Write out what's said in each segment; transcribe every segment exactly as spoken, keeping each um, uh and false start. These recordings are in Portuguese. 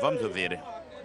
Vamos ouvir.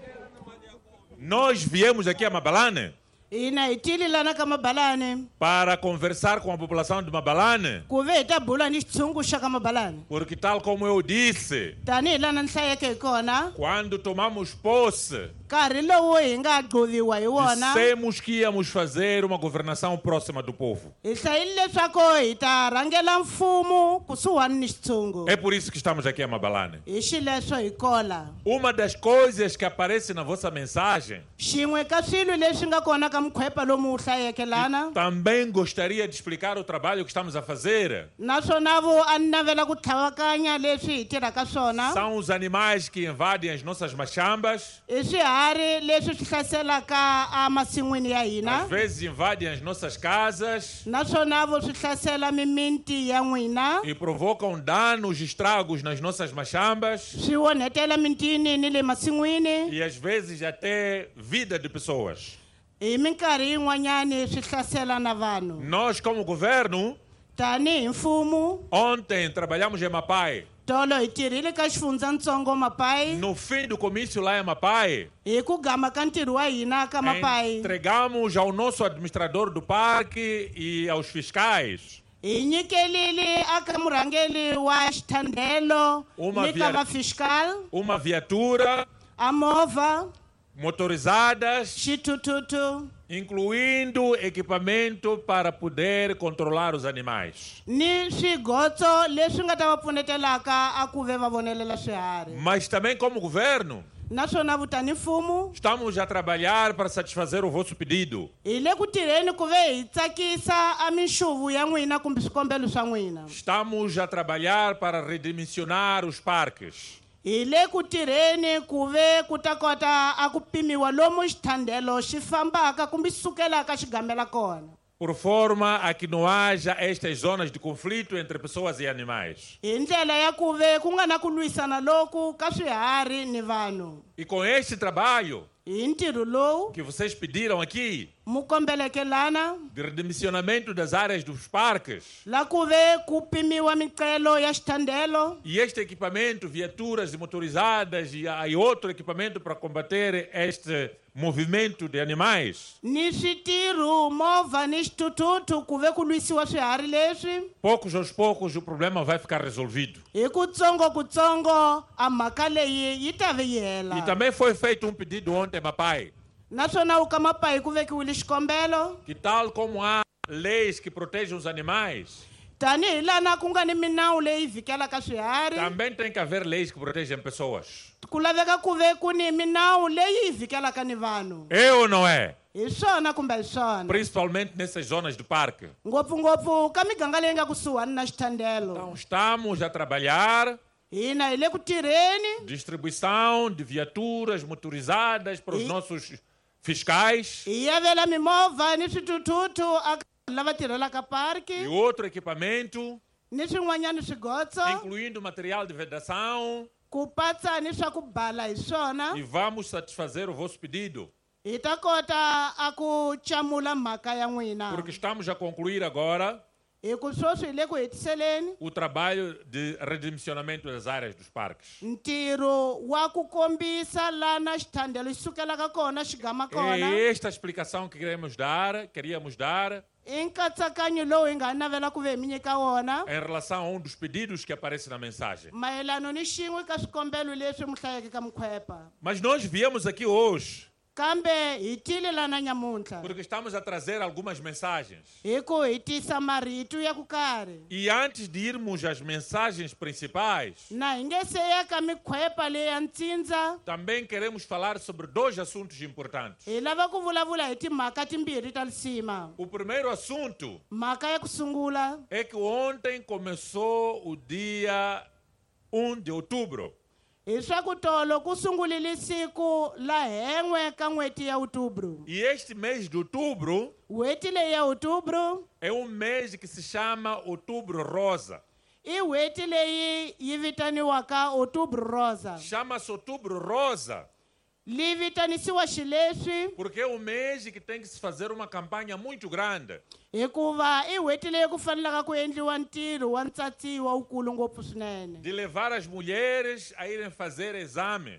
Nós viemos aqui a Mabalane Ina itili lana ka Mabalane. para conversar com a população de Mabalane, Ku ve hi ta bula ni xitshungu xa ka Mabalane. porque tal como eu disse, Tanihi lana ni hlayeke hi kona, quando tomamos posse, nkarhi lowu hi nga qhuviwa hi wona, dissemos que íamos fazer uma governação próxima do povo. hi hlayile leswaku hi ta rhangela mfumo kusuhani ni xitshungu. É por isso que estamos aqui a Mabalane. Hi xileswo hi kola. Uma das coisas que aparece na vossa mensagem, Xin'we ka swilo leswi nga kona ka mukhwepa lomu wu hlayeke lana, também gostaria de explicar o trabalho que estamos a fazer. naswona vo a ni navela ku tlhavakanya leswi hi tirhaka swona. São os animais que invadem as nossas machambas, I swiharhi leswi swi hlaselaka a masin'wini ya hina, às vezes invadem as nossas casas naswona vo swi hlasela mimiti ya n'wina, e provocam danos e estragos nas nossas machambas swi onhetela mitini ni le masin'wini, e às vezes até vida de pessoas. hi minkarhi yin'wanyani swi hlasela na vanhu. Nós, como governo, Tanihi mfumo, ontem trabalhamos em Mapai. tolo hi tirhile ka xifundzatsongo Mapai, No fim do comício lá em Mapai, hi ku gama ka ntirho wa hina ka Mapai, entregamos ao nosso administrador do parque e aos fiscais hi nyikelile aka murhangeli wa xithandelo Uma ni via- ka vafiskal, uma viatura a movha, motorizadas, xithuthuthu incluindo equipamento para poder controlar os animais. ni swigotso leswi nga ta va pfunetelaka a ku ve va vonelela swiharhi. Mas também, como governo, Naswona vutani mfumo estamos a trabalhar para satisfazer o vosso pedido. hi le ku tirheni ku ve hi tsakisa a minxuvu ya n'wina kumbe swikombelo swa n'wina. Estamos a trabalhar para redimensionar os parques. Hi le ku tirheni ku ve ku ta kota a ku pimiwa lomu xithandelo xi fambaka kumbe xi sukelaka xi gamela kona, Por forma a que não haja estas zonas de conflito entre pessoas e animais. hi ndlela ya ku ve ku nga na ku lwisana loku ka swiharhi ni vanhu. E com este trabalho Hi ntirho lowu que vocês pediram aqui, mu kombeleke lana, de redimensionamento das áreas dos parques, la ku ve ku pimiwa miqelo ya xithandelo, e este equipamento, viaturas motorizadas e, e outro equipamento para combater este movimento de animais, ni switirhu movha ni xithuthuthu ku ve ku lwisiwa swiharhi leswi, poucos aos poucos o problema vai ficar resolvido. hi kutsongokutsongo a mhaka leyi yi ta ve yi E hela. também foi feito um pedido ontem, papai, Naswona u ka Mapai ku vekiwile xikombelo, que tal como há leis que protejam os animais, tanihi lana ku nga ni minawu leyi vhikelaka swiharhi, também tem que haver leis que protegem pessoas. ku laveka ku ve ku ni minawu leyi vhikelaka ni vanhu. É ou não é? Hi swona kumbe hi swona, Principalmente nessas zonas do parque. ngopfungopfu ka miganga leyi nga kusuhani na xithandelo. Então estamos a trabalhar Hina hi le ku tirheni, distribuição de viaturas motorizadas para os E- nossos fiscais hi yavela mimovha ni swithuthuthu aka lava tirhelaka parki e outro equipamento, ni swin'wanyani swigotso, incluindo material de vedação, ku patsa ni swa ku bala hi swona, e vamos satisfazer o vosso pedido, hi ta kota a ku camula mhaka ya n'wina. porque estamos a concluir agora Hi ku sweswi hi le ku hetiseleni o trabalho de redimensionamento das áreas dos parques. ntirho wa ku kombisa lana xithandelo xi sukelaka kona xi gama kona, É esta a explicação que queremos dar, queríamos dar i nkatsakanyo lowu hi nga navela ku ve hi mi nyika wona em relação a um dos pedidos que aparece na mensagem. mayelano ni xin'we ka swikombelo leswi mi hlayeke ka mukhwepa. Mas nós viemos aqui hoje Kambe hi tile lana nyamuntlha porque estamos a trazer algumas mensagens. hi ku hi tisa marito ya ku karhi, E antes de irmos às mensagens principais, na hi nge se ya ka mikhwepa leyi ya ntsindza, também queremos falar sobre dois assuntos importantes. hi lava ku vulavula hi timhaka timbirhi ta nsima. O primeiro assunto Mhaka ya ku sungula é que ontem começou o dia um de outubro. hi swa ku tolo ku sungulile siku la hen'we ka n'hweti ya Outubro. E este mês de outubro N'hweti leyi ya Outubro é um mês que se chama Outubro Rosa. i n'hweti leyi yi vitaniwaka Outubro Rosa. Chama-se Outubro Rosa Li vitanisiwa xileswi porque é um mês que tem que se fazer uma campanha muito grande hikuva i n'hweti leyi ku fanelaka ku endliwa ntirho wa ntsatsiwa wukulu ngopfu swinene, de levar as mulheres a irem fazer exames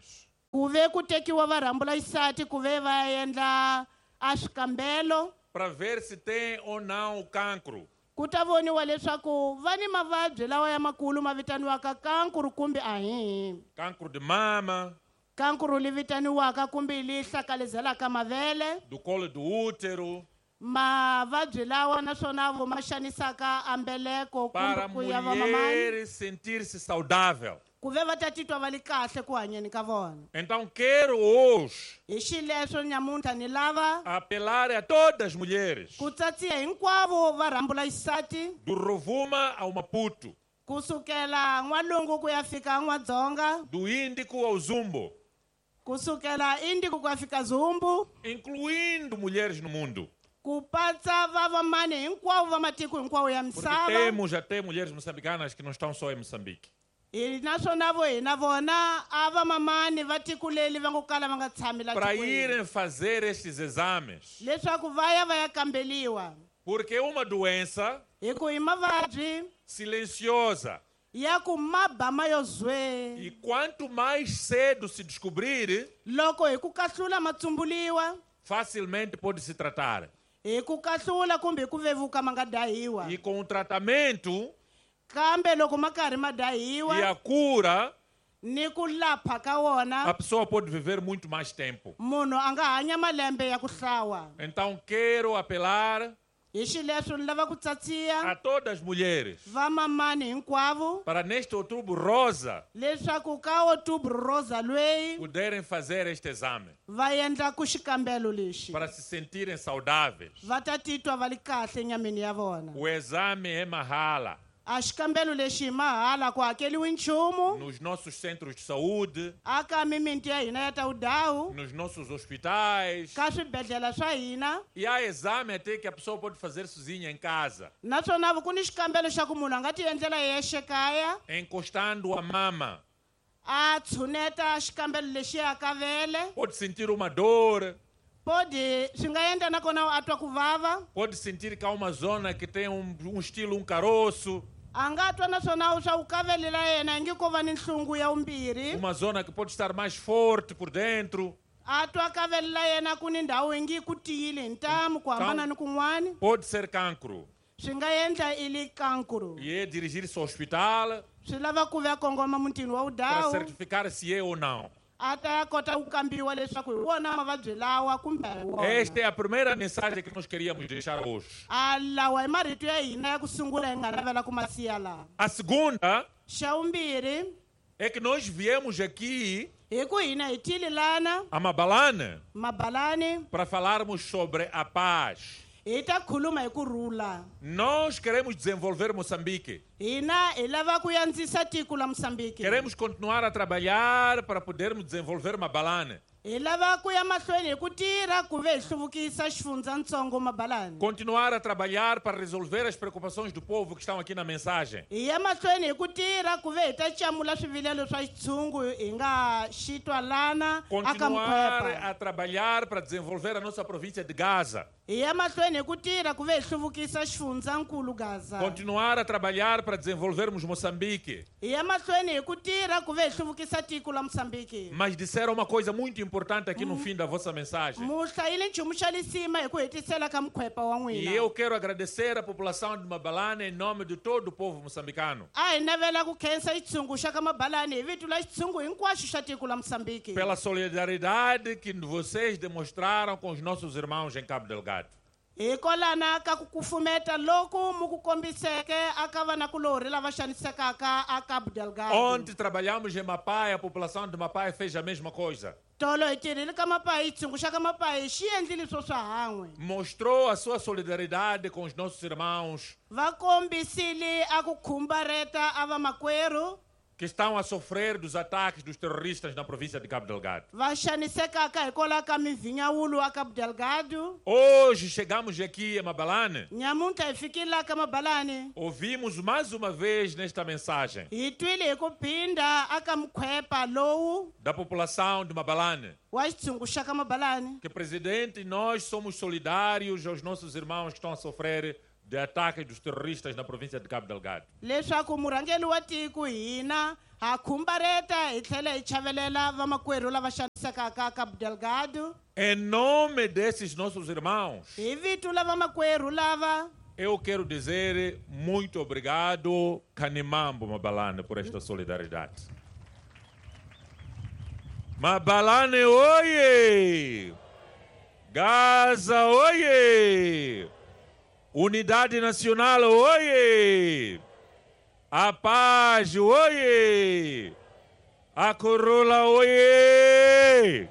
ku ve ku tekiwa varhambula xisati ku ve va endla a swikambelo para ver se tem ou não o cancro. ku ta voniwa leswaku va ni mavabyi lawa ya makulu ma vitaniwaka kankuru kumbe a hi Cancro de mama, kankuru li vitaniwaka kumbe li hlakalezelaka mavele do colo do útero, mavabyi lawa naswona vo ma xanisaka ambeleko para a kumbe ku ya vamamani mulher sentir-se saudável. ku ve va ta titwa va li kahle ku hanyeni ka vona Então quero hoje hi xileswo nyamuntlha ni lava apelar a todas as mulheres, ku tsatsiya hinkwavo va rhambula xisati do Rovuma ao Maputo, kusukela n'walungu ku ya fika n'wadzonga do Índico ao Zumbo, kusukela indiku ku ya fika zumbu incluindo mulheres no mundo. ku patsa vavamani hinkwavo va matiko hinkwawo ya Porque misava temos até mulheres moçambicanas que não estão só em Moçambique. hi naswona vo hina vona a vamamani va tiko leli va ngo kala va nga tshami la Para tikweni irem fazer estes exames. leswaku va ya va ya kambeliwa Porque é uma doença hi ku hi mavabyi silenciosa. ya ku ma ba ma yo zwe E quanto mais cedo se descobrir, loko hi ku kahlula ma tshumbuliwa facilmente pode se tratar. hi ku kahlula kumbe hi ku vevuka ma nga dahiwa E com o tratamento kambe loko ma karhi ma e dahiwa a cura, ni ku lapha ka a wona pessoa pode viver muito mais tempo. munhu a nga hanya malembe ya ku hlawa Então quero apelar hi xileswo ni lava ku tsatsiya a todas as mulheres vamamani hinkwavo para neste outubro rosa leswaku ka outubro rosa lweyi poderem fazer este exame, va endla ku xikambelo lexi para se sentirem saudáveis. va ta titwa va li kahle enyameni ya vona O exame é mahala a xikambelo lexi hi mahala ku hakeliwi nchumu nos nossos centros de saúde, aka mimiti ya hina ya ta udawu nos nossos hospitais. ka swibedhlele swa hina E há exame até que a pessoa pode fazer sozinha em casa, naswona ku ni xikambelo xa ku munhu a nga ti endlela yexe kaya encostando a mama. a tshuneta xikambelo lexiya ka vele Pode sentir uma dor, podi swi nga endla nakona a twa ku vava pode sentir que há uma zona que tem um, um estilo, um caroço, a nga twa naswona swa ku kavele la yena yi nge ko va ni nhlungu ya vumbirhi uma zona que pode estar mais forte por dentro, a twa kavele la yena ku ni ndhawu yi ngi ku tiyile hi ntamu ku hambana ni kun'wana pode ser cancro. swi nga endla i li kankuru E é dirigir-se ao hospital swi lava ku ve a kongoma mutini wa para udawu certificar se é ou não. a ta ya kota ku kambiwa leswaku hi wona mavabyi lawa kumbe a hi wona Esta é a primeira mensagem que nós queríamos deixar hoje. a lawa hi marito ya hina ya ku sungula hi nga navela ku masiya laha A segunda xa vumbirhi é que nós viemos aqui hi ku hina hi tile lana a Mabalane mabalani para falarmos sobre a paz. hi ta khuluma hi kurhula Nós queremos desenvolver Moçambique. hina hi lava ku yandzisa tiko la mosambiki Queremos continuar a trabalhar para podermos desenvolver Mabalane. hi lava ku ya mahlweni hi ku tirha ku ve hi hluvukisa xifundzatsongo mabalani Continuar a trabalhar para resolver as preocupações do povo que estão aqui na mensagem. hi ya mahlweni hi ku tirha ku ve hi ta camula swivilelo swa xitshungu hi nga xitwa lana aka Continuar mukwepa a trabalhar para desenvolver a nossa província de Gaza. hi ya mahlweni hi ku tirha ku ve hi hluvukisa xifundzankulu gaza Continuar a trabalhar para desenvolvermos Moçambique. hi ya mahlweni hi ku tirha ku ve hi hluvukisa tiko la mosambiki Mas disseram uma coisa muito importante aqui no fim da vossa mensagem. muhlayile nchumu xa lisima hi ku hetisela ka mukwepa wa E n'wina eu quero agradecer a população de Mabalane em nome de todo o povo moçambicano a hi navela ku khensa xitshungu xa ka mabalani hi vito la xitshungu hinkwaxo xa tiko la mosambiki pela solidariedade que vocês demonstraram com os nossos irmãos em Cabo Delgado. hikwalana ka ku kufumeta loku mu ku kombiseke aka vanakulori lava xanisekaka a cabo delgado Ontem trabalhamos em Mapai, a população de Mapai fez a mesma coisa. tolo hi tirhile ka mapayi xitshungu xa ka mapayi xi endlile swo swa han'we Mostrou a sua solidariedade com os nossos irmãos va kombisile a ku khumbareta a vamakwerhu que estão a sofrer dos ataques dos terroristas na província de Cabo Delgado. va xanisekaka hikwalaho ka mivhinyawulo a cabo delgado Hoje chegamos aqui em Mabalane, nyamuntlha hi fikile laha ka mabalani ouvimos mais uma vez nesta mensagem hi twile hi ku phinda aka mukhwepa lowu da população de Mabalane wa xitshungu xa ka mabalani que, presidente, nós somos solidários aos nossos irmãos que estão a sofrer de ataques dos terroristas na província de Cabo Delgado. leswaku murhangeri wa tiko hina ha khumbareta hi tlhela hi chavelela vamakwerhu lava xanisaka ka Cabo Delgado. Em nome desses nossos irmãos, Hi vito la vamakwerhu lava, eu quero dizer muito obrigado, Kanimambo Mabalane, por esta solidariedade. Mabalane, oie! Gaza, oie! Unidade Nacional, oie! A Paz, oie! A Corolla, oie!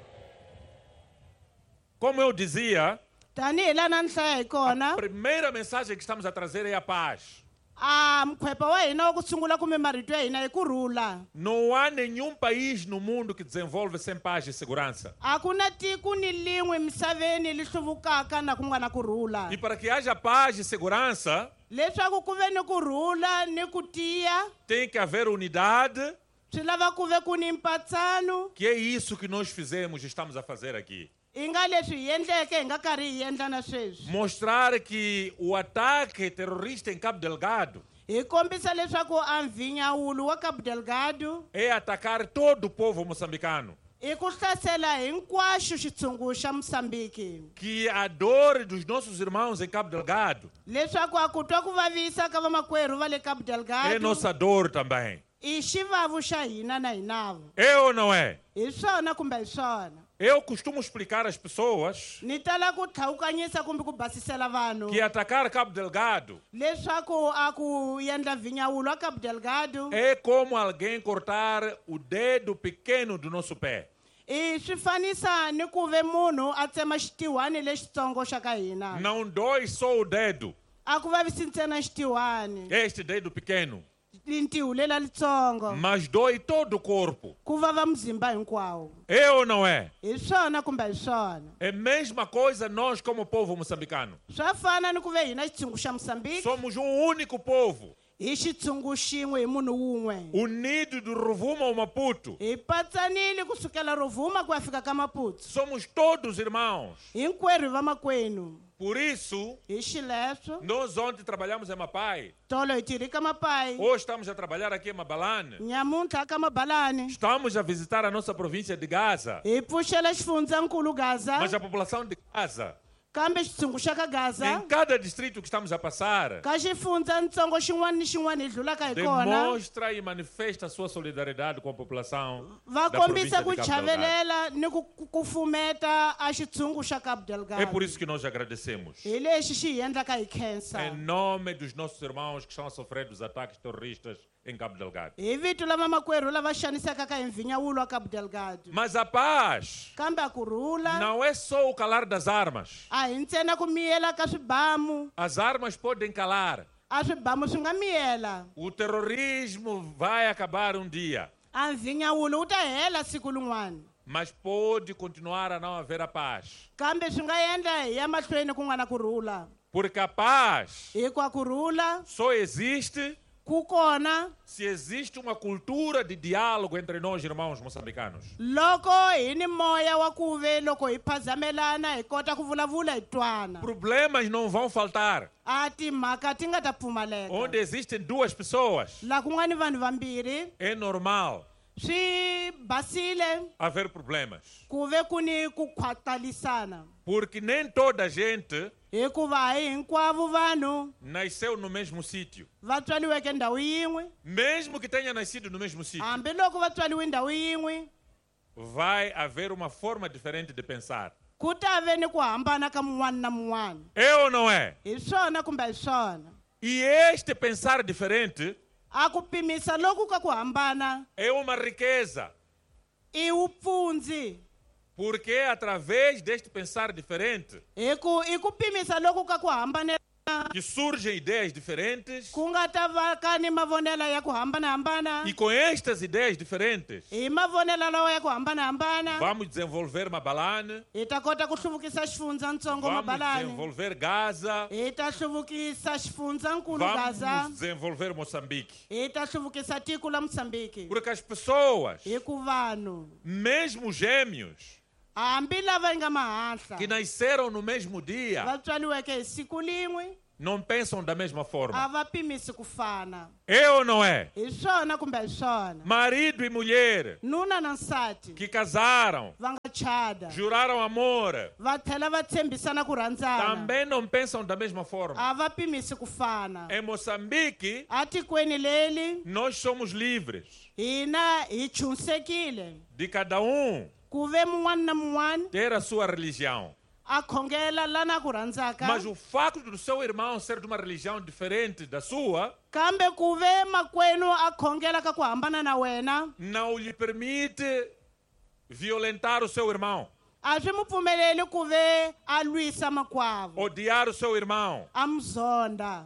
Como eu dizia, tanihi la na nhlaya hi a kona, primeira mensagem que estamos a trazer é a paz. a mkhwepa wa hina wa ku sungula kumbe marito ya hina hi kurhula. Não há nenhum país no mundo que desenvolve sem paz e segurança. A ku na tiko ni lin'we misaveni li hluvukaka na ku nga na kurhula. E para que haja paz e segurança, Leswaku ku ve ni kurhula ni ku tiya, tem que haver unidade, swi lava ku ve ku ni mpatsano. que é isso que nós fizemos e estamos a fazer aqui. I nga leswi hi endleke hi nga karhi hi endla na sweswi. Mostrar que o ataque terrorista em Cabo Delgado Hi kombisa leswaku a mvinyawulo wa Cabo Delgado é atacar todo o povo moçambicano. i ku hlasela hinkwaxo xitshungu xa Moçambique. Que a dor dos nossos irmãos em Cabo Delgado Leswaku a ku twa ku vavisa ka vamakwerhu va le Cabo é Delgado nossa dor também. i xivavu xa hina na hinavo. É ou não é? Hi swona kumbe hi swona. Eu costumo explicar às pessoas Ni tala ku tlhawukanyisa kumbe ku basisela vanhu que atacar Cabo Delgado leswaku a ku endla vhinyawulo wa Cabo Delgado é como alguém cortar o dedo pequeno do nosso pé. i swi fanisa ni ku ve munhu a tsema xitiwani lexitsongo xa ka hina. Não dói só o dedo, A ku vavisi ntsena xitiwani este dedo pequeno, lintihu lela litsongo, mas dói todo o corpo. ku vava mzimba hinkwawo. É ou não é? Hi swona kumbe hi swona. É a mesma coisa nós como povo moçambicano. Swa fana ni ku ve hina xitshungu xa Moçambique Somos um único povo, hi xitshungu xin'we hi munhu wun'we. unido do Rovuma ao Maputo. Hi patsanile kusukela Rovuma ku ya fika ka Maputo. Somos todos irmãos. Hinkwerhu hi vamakwenu. Por isso, Hi xileswo nós ontem trabalhamos em Mapai, tolo hi tirhi ka Mapai, hoje estamos a trabalhar aqui em Mabalane. nyamuntlha ka Mabalani. Estamos a visitar a nossa província de Gaza, Hi pfuxela xifundzankulu Gaza, mas a população de Gaza, kambe xitshungu xa ka Gaza em cada distrito que estamos a passar, ka xifundzatsongo xin'wana ni xin'wana hi dlulaka hi kona, demonstra e manifesta a sua solidariedade com a população va da província kombisa de ku Cabo Delgado. chavelela ni ku ku- kufumeta a xitshungu xa Cabo É Delgado. por isso que nós agradecemos. Hi lexi xi hi endlaka hi Em khensa. nome dos nossos irmãos que estão a sofrer dos ataques terroristas em Cabo Delgado. Hi vito la vamakwerhu lava xanisekaka hi mvinyawulo wa Cabo Delgado. Mas a paz Kambe a kurhula não é só o calar das armas. a hi ntsena ku miyela ka swibamu, As armas podem calar. a swibamu swi nga miyela. O terrorismo vai acabar um dia, A mvinyawulo wu ta hela siku rin'wana, mas pode continuar a não haver a paz. kambe swi nga endla hi ya mahlweni ku nga na kurhula. Porque a paz Hikuva kurhula só existe ku kona se existe uma cultura de diálogo entre nós, irmãos moçambicanos. loko hi ni moya wa ku ve loko hi phazamelana hi kota ku vulavula hi twana. Problemas não vão faltar. A timhaka ti nga ta pfumaleka. Onde existem duas pessoas, Laha ku nga ni vanhu vambirhi é normal swi basile haver problemas. ku ve ku ni ku khwatalisana, Porque nem toda a gente hikuva hi hinkwavo vanhu nasceu no mesmo sítio. va tswaliweke ndhawu yin'we. Mesmo que tenha nascido no mesmo sítio, Hambiloko va tswaliwe ndhawu yin'we vai haver uma forma diferente de pensar. ku ta ve ni ku hambana ka mun'wana na mun'wana. É ou não é? Hi swona kumbe hi swona. E este pensar diferente A ku pimisa loku ka ku hambana é uma riqueza. i vupfundzi, Porque é através deste pensar diferente hi ku i ku pimisa loku ka ku hambanelana que surgem ideias diferentes. ku nga ta va ka ni mavonelo ya ku hambanahambana. E com estas ideias diferentes, Hi mavonelo lawa ya ku hambanahambana vamos desenvolver Mabalane, hi ta kota ku hluvukisa xifundzatsongo vamos Mabalani, desenvolver Gaza, hi ta hluvukisa xifundzankulu vamos Gaza, desenvolver Moçambique. hi ta hluvukisa tiko la Moçambique. Porque as pessoas, Hi ku vanhu mesmo gêmeos, hambi lava hi nga mahahla que nasceram no mesmo dia, va tswaliweke hi siku lin'we não pensam da mesma forma. a va pimisi ku fana. É ou não é? Hi swona kumbe a hi swona? Marido e mulher Nuna na nsati que casaram, va nga chada, juraram amor, va tlhela va tshembisana ku rhandzana. também não pensam da mesma forma. A va pimisi ku fana. Em Moçambique, A tikweni leli nós somos livres hina hi chunsekile de cada um ku ve mun'wana na mun'wana ter a sua religião. a khongela lana ku rhandzaka. Mas o facto do seu irmão ser de uma religião diferente da sua Kambe ku ve makwenu a khongela ka ku hambana na wena não lhe permite violentar o seu irmão, a swi mu pfumeleli ku ve a lwisa makwavo, odiar o seu irmão. a mu zonda.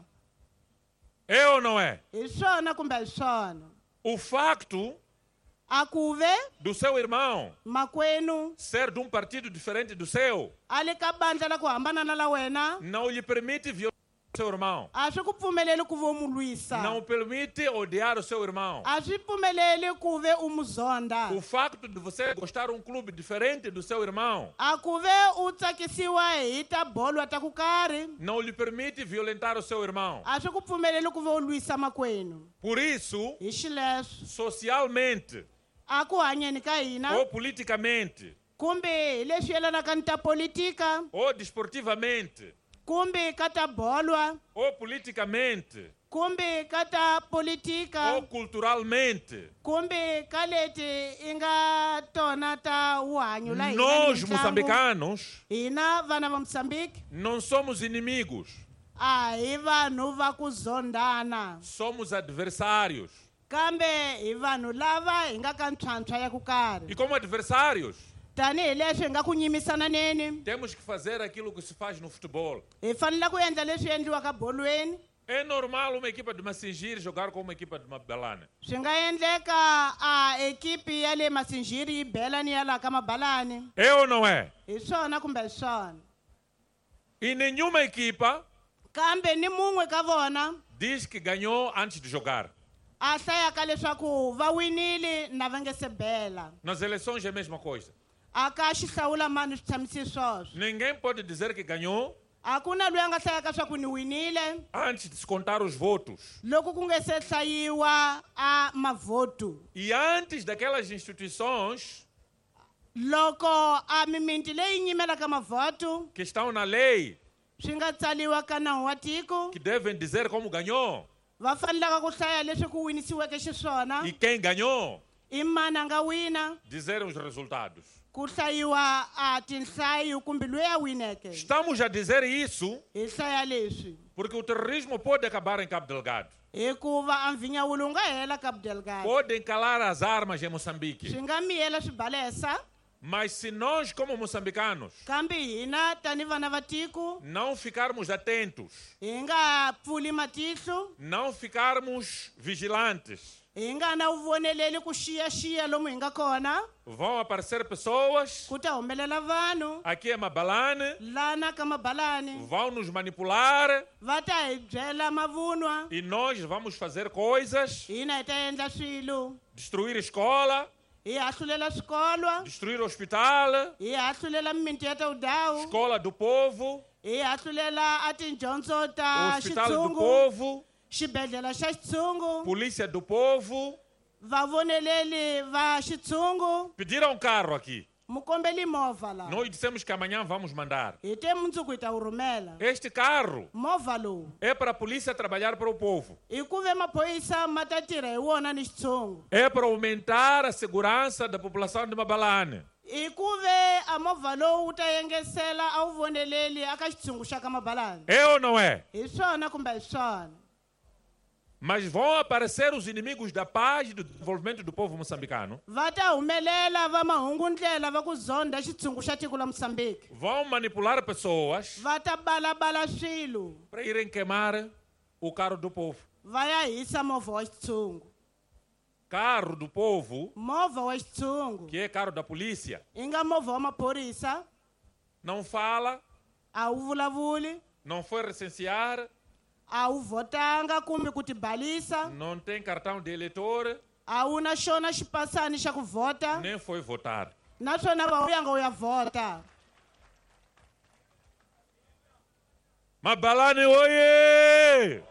É ou não é? Hi swona kumbe a hi swona? O facto A ku ve do seu irmão makwenu ser de um partido diferente do seu a le ka bandla la ku hambana na la wena não lhe permite violentar o seu irmão. a swi ku pfumeleli ku ve u mu lwisa, Não permite odiar o seu irmão. a swi pfumeleli ku ve u mu zonda, O facto de você gostar de um clube diferente do seu irmão a ku ve u tsakisiwa hi ta bolo ta ku karhi não lhe permite violentar o seu irmão. a swi ku pfumeleli ku ve u lwisa makwenu. Por isso, Hi xileswo socialmente a ku hanyeni ka hina ou politicamente kumbe hi leswi yelanaka ni ta politika ou desportivamente kumbe ka ta bolwa ou politicamente kumbe ka ta politika ou culturalmente, kumbe ka leti i nga tona ta vuhanyo la hina ni nós mitlangu. moçambicanos Hina vana va Moçambique não somos inimigos, a hi vanhu va ku zondana, somos adversários. kambe hi vanhu lava hi nga ka ntlhantlha ya ku E karhi. como adversários, Tanihileswi hi nga ku nyimisananeni, temos que fazer aquilo que se faz no futebol. hi fanele ku endla leswi endliwaka bolweni. É normal uma equipa de Massingir jogar com uma equipa de Mabalane. Swi nga endleka a ekipi ya le Masinjiri yi bela ni ya laha ka Mabalani. É ou não é? Hi swona kumbe hi swona? E nenhuma equipa Kambe ni mun'we ka vona diz que ganhou antes de jogar. a hlayaka leswaku va winile na va nge se bela. Nas eleições é a mesma coisa. A ka xihlawulamani swi tshamisi swoswo. Ninguém pode dizer que ganhou A ku na loyi a nga hlayaka swa ku ni winile antes de se contar os votos. loko ku nge se hlayiwa a mavhoto. E antes daquelas instituições Loko a mimiti leyi nyimelaka mavhoto que estão na lei, swi nga tsaliwa ka nawu wa tiko, que devem dizer como ganhou va fanelaka ku hlaya leswi ku winisiweke xiswona, e quem ganhou, i mani a nga wina, dizer os resultados. ku hlayiwa a tinhlayo kumbe loyi a wineke. Estamos a dizer isso Hi hlaya leswi porque o terrorismo pode acabar em Cabo Delgado. hikuva a mvinyawulo wu nga hela Cabo Delgado. Podem calar as armas em Moçambique. Swi nga miyela swibalesa, Mas se nós, como moçambicanos, kambe hina tani vana va tiko não ficarmos atentos, hi nga pfuli matihlo, não ficarmos vigilantes, hi nga na uvoneleli ku xiyaxiya lomu hi nga kona, vão aparecer pessoas ku ta humelela vanhu aqui em Mabalane, lana ka Mabalani vão nos manipular va ta hi byela mavunwa, e nós vamos fazer coisas, hina hi ta endla swilo, destruir escola, hi hahlulela swikolwa, destruir hospital, hi hahlulela mimiti ya ta udawu, escola do povo, hi hahlulela a tidyondzo o ta hospital do xitshungu, povo, xibedhlele xa xitshungu, polícia do povo. vavoneleli va xitshungu, Pediram um carro aqui. mukombeli movha la. Nós dissemos que amanhã vamos mandar. Hi te mundzuku hi ta wu rhumela. Este carro Movha lowu é para a polícia trabalhar para o povo. hi ku ve maphorisa ma ta tirha hi wona ni xitshungu. É para aumentar a segurança da população de Mabalane. Hi ku ve a movha lowu wu ta yengesela a wu voneleli aka xitshungu xa ka Mabalani. É ou não é? Hi swona kumbe hi swona? Mas vão aparecer os inimigos da paz e do desenvolvimento do povo moçambicano. Va ta humelela va mahungundlela va ku zonda xitshungu xa tiko la Moçambique. Vão manipular pessoas Va ta balabala swilo, para irem queimar o carro do povo. va ya hisa movha wa xitshungu. Carro do povo, Movha wa xitshungu que é carro da polícia, i nga movha wa maphorisa, não fala, a wu vulavuli, não foi recensear, a wu vhotanga kumbe ku tibalisa, não tem cartão de eleitor, a wu na xona xipasani xa ku vhota, nem foi votar. naswona va u yanga u ya vhota. Mabalane, oiê!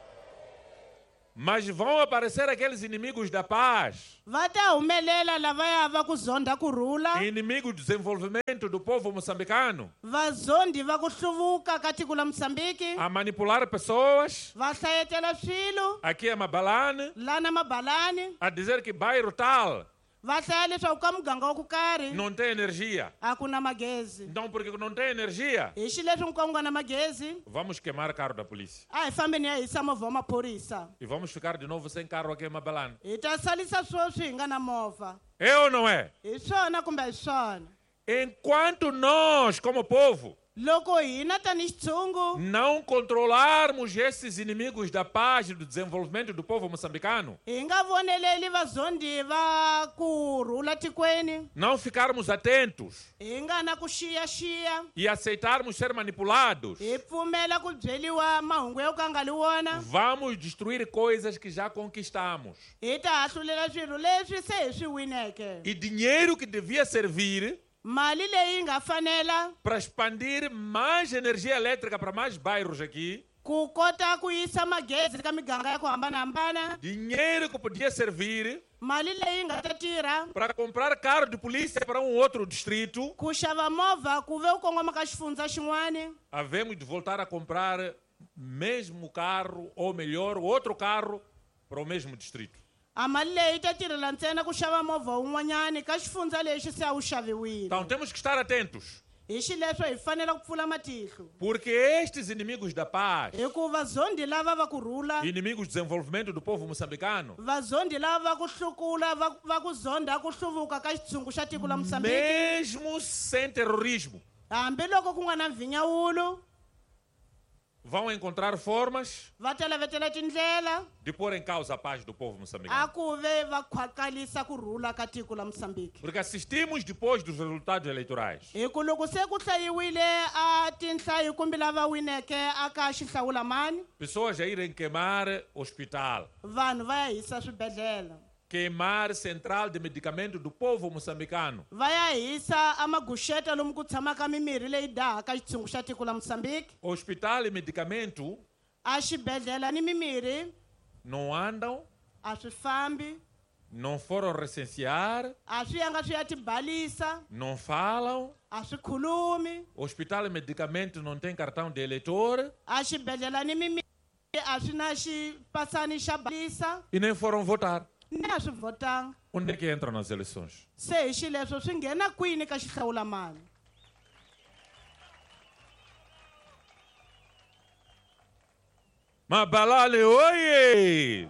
Mas vão aparecer aqueles inimigos da paz, va ta humelela lavaya va ku zonda kurhula, inimigos do desenvolvimento do povo moçambicano, vazondi va ku hluvuka ka tiko la Mozambique, a manipular pessoas, va hlayetela swilo aqui é Mabalane, lana Mabalani, a dizer que bairro tal va hlaya leswaku ka muganga wa ku karhi não tem energia. a ku na magezi. Então, porque não tem energia, Hi xileswi ku ka ku nga na magezi, vamos queimar carro da polícia. a hi fambeni ya hisa movha wa maphorisa, E vamos ficar de novo sem carro aqui em Mabalane. hi ta salisa sweswi hi nga na movha. É ou não é? Hi swona kumbe hi swona? Enquanto nós, como povo, Loko hina tani xitshungu não controlarmos esses inimigos da paz e do desenvolvimento do povo moçambicano, hi nga voneleli vazondi va ku rhula tikweni, não ficarmos atentos hi nga na ku xiyaxiya, e aceitarmos ser manipulados, hi pfumela ku byeliwa mahungu yo ka nga li wona, vamos destruir coisas que já conquistamos. hi ta hahlulela swilo leswi se hi swi wineke. E dinheiro que devia servir Mali leyi nga fanela para expandir mais energia elétrica para mais bairros aqui, ku kota ku yisa magezi ka miganga ya ku hambanahambana, dinheiro que podia servir mali leyi nga ta tirha para comprar carro de polícia para um outro distrito, ku xava movha ku ve u kongoma ka xifundza xin'wani, havemos de voltar a comprar mesmo carro, ou melhor, outro carro para o mesmo distrito. a mali leyi ta tirhela ntsena ku xava movha wun'wanyani ka xifundza lexi se a wu xaviwile. Então temos que estar atentos, Hi xileswo hi fanele ku pfula matihlo, porque estes inimigos da paz, hikuva zondi lava va ku rhula, inimigos do desenvolvimento do povo moçambicano, vazondi lava va ku hlukula va va ku zonda ku hluvuka ka xitshungu xa tiko la Mozambique, mesmo sem terrorismo, hambiloko ku nga na mvinyawulo, vão encontrar formas va ta lavetela tindlela de pôr em causa a paz do povo a moçambicano. ku ve va khwakalisa ku rhula ka tiko la Mozambique. Porque assistimos depois dos resultados eleitorais. Hi ku loko se ku hlayiwile a tinhlayo kumbe lava wineke aka xihlawulamani, Pessoas a irem queimar hospital, vanhu va ya hisa swibedhlele, queimar central de medicamento do povo moçambicano, va ya hisa amaguxeta lomu ku tshamaka mimirhi leyi dahaka xitshungu xa tiko la Mozambique, hospital e medicamento a xibedhlele ni mimirhi não andam, a swi fambi, não foram recensear, a swi yanga swi ya tibalisa, não falam. a swi khulumi, Hospital e medicamento não tem cartão de eleitor a xibedhlele ni mimirhi a swi na xipasani xa balisa, e nem foram votar. ni a swi votanga. Onde é que entram nas eleições? Se hi xileswo swi nghena kwini ka xihlawulamani? Mabalale, oiê!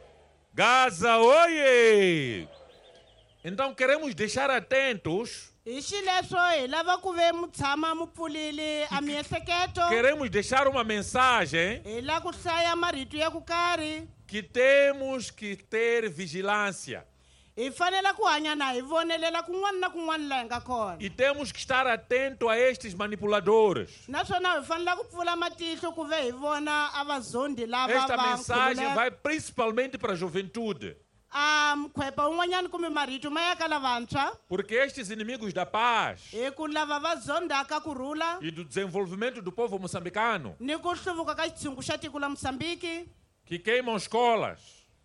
Gaza, oiê! Então queremos deixar atentos, Hi xileswo hi lava ku ve mu tshama mu pfulile a miehleketo, queremos deixar uma mensagem hi la ku hlaya marito ya ku karhi, que temos que ter vigilância hi fanele ku hanya na hi vonelela kun'wana na kun'wana laha hi nga kona, e temos que estar atento a estes manipuladores. naswona hi fanele ku pfula matihlo ku ve hi vona a vazondi lava Esta va mensagem khululeka. vai principalmente para a juventude, a mkhwepa un'wanyana kumbe marito ma ya ka lavantshwa, porque estes inimigos da paz hi ku lava va zondaka ku rhula e do desenvolvimento do povo moçambicano, ni ku hluvuka ka xitshungu xa tiko la Mozambique, que queimam escolas,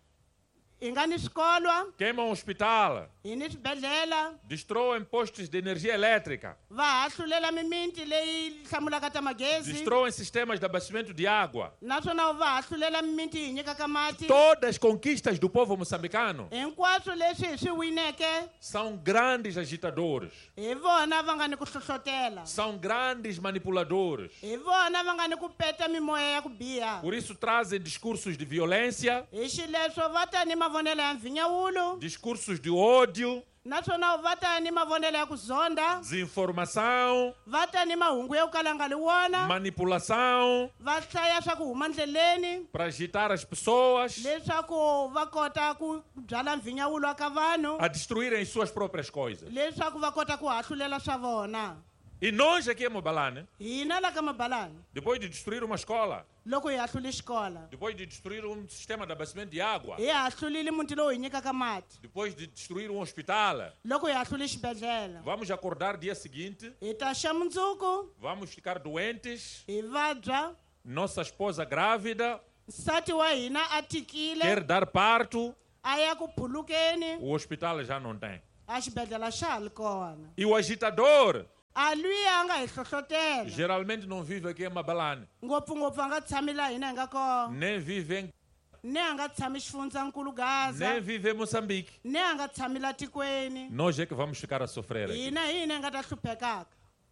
hi nga ni swikolwa, queimam hospital, hi ni swibedhlela, destroem postos de energia elétrica, va ha hlulela mimiti leyi hlamulaka ta magezi, destroem sistemas de abastecimento de água. naswona va ha hlulela mimiti hi nyikaka mati. Todas as conquistas do povo moçambicano Hinkwaswo leswi hi swi wineke são grandes agitadores, hi vona va nga ni ku hlohlotela, são grandes manipuladores. hi vona va nga ni ku peta mimoya ya ku biha, Por isso trazem discursos de violência, hi xileswo va ta ni mavonelo ya mvinyawulo, discursos de ódio, naswona va ta ni mavonelo ya ku zonda, desinformação, va ta ni mahungu yo kala nga li wona, manipulação va hlaya swa ku huma ndleleni para agitar as pessoas leswaku va kota ku byala mvinyawulo ka vanhu, a destruírem suas próprias coisas. leswaku va kota ku hahlulela swa vona. E nós aqui em Mabalane, Hina la ka Mabalani, depois de destruir uma escola, loko hi hahluli xikola, depois de destruir um sistema de abastecimento de água, hi hahlulile muti lowu hi nyikaka mati, depois de destruir um hospital, loko hi hahluli xibedhlele, vamos acordar dia seguinte, hi ta xa mundzuku vamos ficar doentes, hi vabya, nossa esposa grávida, nsati wa hina a tikile quer dar parto, a ya ku phulukeni o hospital já não tem. a xibedhlele xa ha ri kona E o agitador, a luya a nga hi hlohlotela geralmente não vive aqui em Mabalane, ngopfungopfu a nga tshami laha hina hi nga kona nem vive em, ne a nga tshami xifundzankulu gaza nem vive em Moçambique. ne a nga tshami la tikweni Nós é que vamos ficar a sofrer aqui. hina hi hina hi nga ta hluphekaka.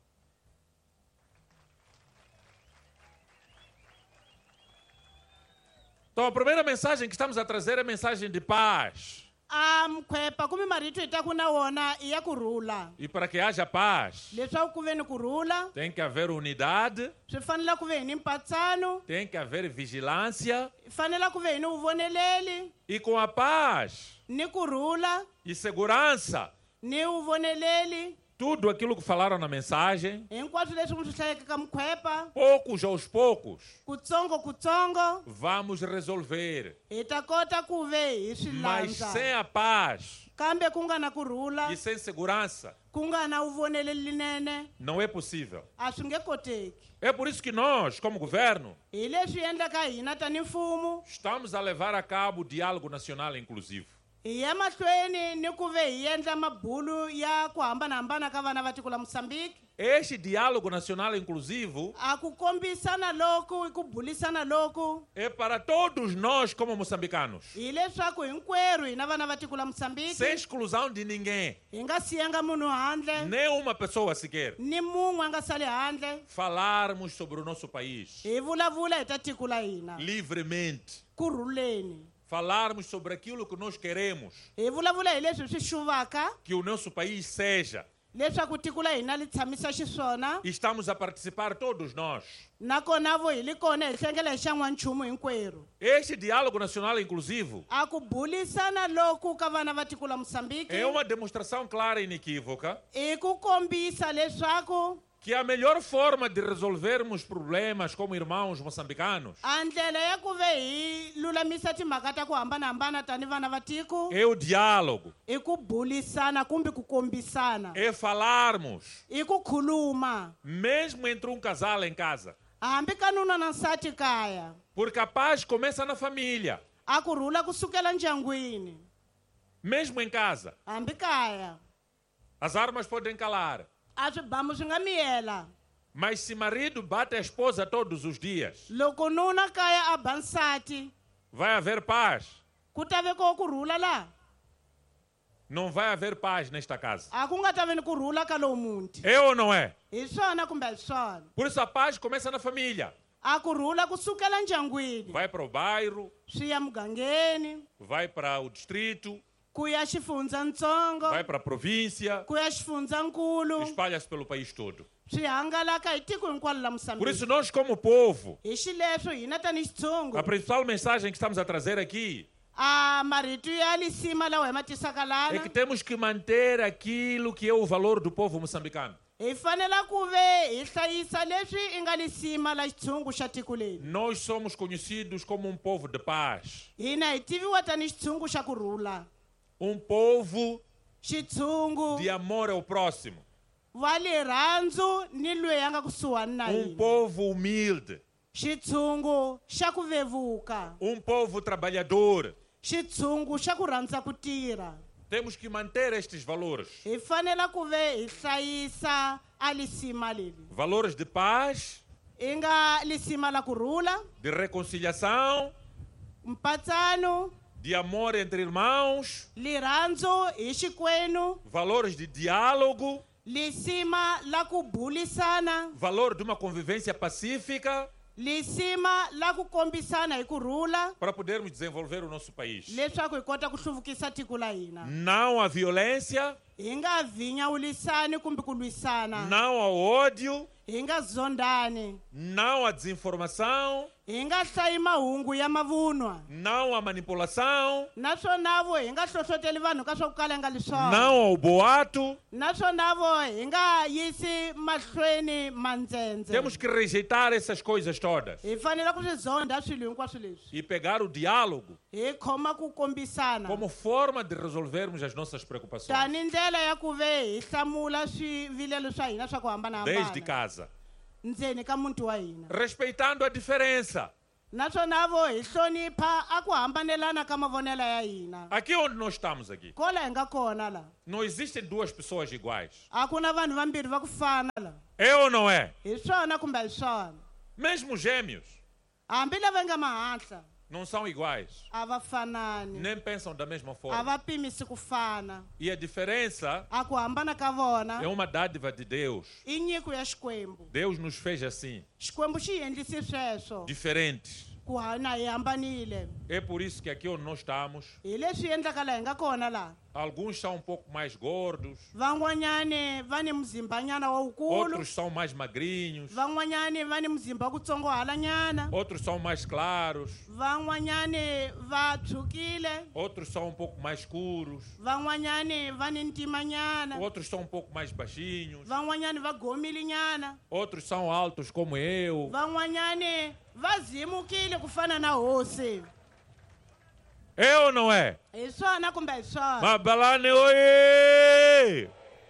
Então a primeira mensagem que estamos a trazer é a mensagem de paz. a mkhwepa kumbe marito hi taku na wona i ya kurhula E para que haja paz, leswaku ku ve ni kurhula tem que haver unidade, swi fanele ku ve hi ni mpatsano tem que haver vigilância. fanele ku ve hi ni uvoneleli E com a paz ni kurhula e segurança, ni uvoneleli tudo aquilo que falaram na mensagem, hinkwaswo leswi mi swi hlayeke ka mkhwepa poucos aos poucos, kutsongo kutsongo vamos resolver. hi ta kota ku ve hi swi Mas landza sem a paz kambe ku nga na kurhula e sem segurança, ku nga na uvoneleli linene não é possível. a swi nge koteki É por isso que nós, como governo, hi leswi endlaka hina tani mfumo estamos a levar a cabo o diálogo nacional inclusivo. hi ya mahlweni ni ku ve hi endla mabulu ya ku hambanahambana ka vana va tiko la Moçambique Este diálogo nacional inclusivo a ku kombisana loku i ku bulisana loku é para todos nós como moçambicanos, hi leswaku hinkwerhu hina vana va tiko la Moçambique sem exclusão de ninguém, hi nga siyanga munhu handle nem uma pessoa sequer, ni mun'we a nga sali handle falarmos sobre o nosso país hi vulavula hi ta tiko la hina livremente, kurhuleni falarmos sobre aquilo que nós queremos hi vulavula hi leswi swi xuvaka que o nosso país seja. leswaku tiko la hina li tshamisa xiswona E estamos a participar todos nós. nakona vo hi li kona hi hlengela hi xa n'wanchumu hinkwerhu Este diálogo nacional inclusivo a ku bulisana loku ka vana va tiko la Moçambique é uma demonstração clara e inequívoca i ku kombisa leswaku que a melhor forma de resolvermos problemas como irmãos moçambicanos a ndlela ya ku ve hi lulamisa timhaka ta ku hambanahambana tani vana va tiko é o diálogo, i ku bulisana kumbe ku kombisana é falarmos, i ku khuluma mesmo entre um casal em casa. hambi ka nuna na nsati kaya Porque a paz começa na família, a kurhula kusukela ndyangwini mesmo em casa. hambi kaya As armas podem calar, a swibamu swi nga miyela mas se marido bate a esposa todos os dias, loko nuna kaya a ba nsati vai haver paz? ku ta ve koho kurhula laha Não vai haver paz nesta casa. a ku nga ta ve ni kurhula ka lowu muti É ou não é? hi swona kumbe hi swona Por isso a paz começa na família. a kurhula kusukela ndyangwini Vai para o bairro, swi ya mugangeni vai para o distrito, ku ya xifundzatsongo vai para a província, ku ya xifundzankulu espalha-se pelo país todo. swi hangalaka hi tiko hinkwalo la Por Moçambique isso nós como povo, hi xileswo hina tani xitshungu a principal mensagem que estamos a trazer aqui a marito ya lisima lawa hi ma tisaka é lana que temos que manter aquilo que é o valor do povo moçambicano. hi fanela ku ve hi hlayisa leswi i nga lisima la xitshungu xa tiko leri Nós somos conhecidos como um povo de paz, hina hi tiviwa tani xitshungu xa kurhula um povo xitshungu de amor ao próximo, va lirhandzu ni loyi a nga kusuhani na um hina povo humilde, xitshungu xa ku vevuka um povo trabalhador. xitshungu xa ku rhandza ku tirha Temos que manter estes valores. hi fanela ku ve hi hlayisa a lisima leri Valores de paz, i nga lisima la kurhula de reconciliação, mpatsano de amor entre irmãos, lirhandzu hi xikwenu valores de diálogo, lisima la ku bulisana valor de uma convivência pacífica lisima la ku kombisana hi kurhula para podermos desenvolver o nosso país. leswaku hi kota ku hluvukisa tiko la hina Não à violência, hi nga vhinyawulisani kumbe ku lwisana não ao ódio, hi nga zondani não à desinformação, hi nga hlayi mahungu ya mavunwa não à manipulação, naswona vo hi nga hlohloteli vanhu ka swa ku kala hi nga liswona não ao boato. naswona vo hi nga yisi mahlweni mandzendze Temos que rejeitar essas coisas todas hi fanele ku swi zonda swilo hinkwaswo leswi e pegar o diálogo hi khoma ku kombisana como forma de resolvermos as nossas preocupações. tani ndlela ya ku ve hi hlamula swivilelo swa hina swa ku Desde hambanahambana casa. ndzeni ka muti wa hina respeitando a diferença. naswona vo hi hlonipha a ku hambanelana ka mavonelo ya hina Aqui onde nós estamos aqui, kola hi nga kona la não existem duas pessoas iguais. a ku na vanhu vambirhi va ku fana la É ou não é? hi swona kumbe hi swona Mesmo gêmeos hambi lava nga mahahla não são iguais, a va fanani nem pensam da mesma a forma. va pimisi ku fana E a diferença a ku hambana ka vona é uma dádiva de Deus. i nyiko ya xikwembu Deus nos fez assim, xikwembu xi hi endlisi sweswo diferentes. ku hanya hi hambanile É por isso que aqui onde nós estamos, hi leswi endlaka laha hi nga kona laha alguns são um pouco mais gordos, van'wanyani va ni muzimbanyana wa wukulu outros são mais magrinhos, van'wanyani va ni muzimba wa ku tsongohalanyana outros são mais claros, van'wanyani va tshukile outros são um pouco mais escuros, van'wanyani va ni ntimanyana outros são um pouco mais baixinhos, van'wanyani va gomilinyana outros são altos como eu. van'wanyani va zimukile ku fana na hosi É ou não é? hi swona kumbe hi swona Mabalane, oê!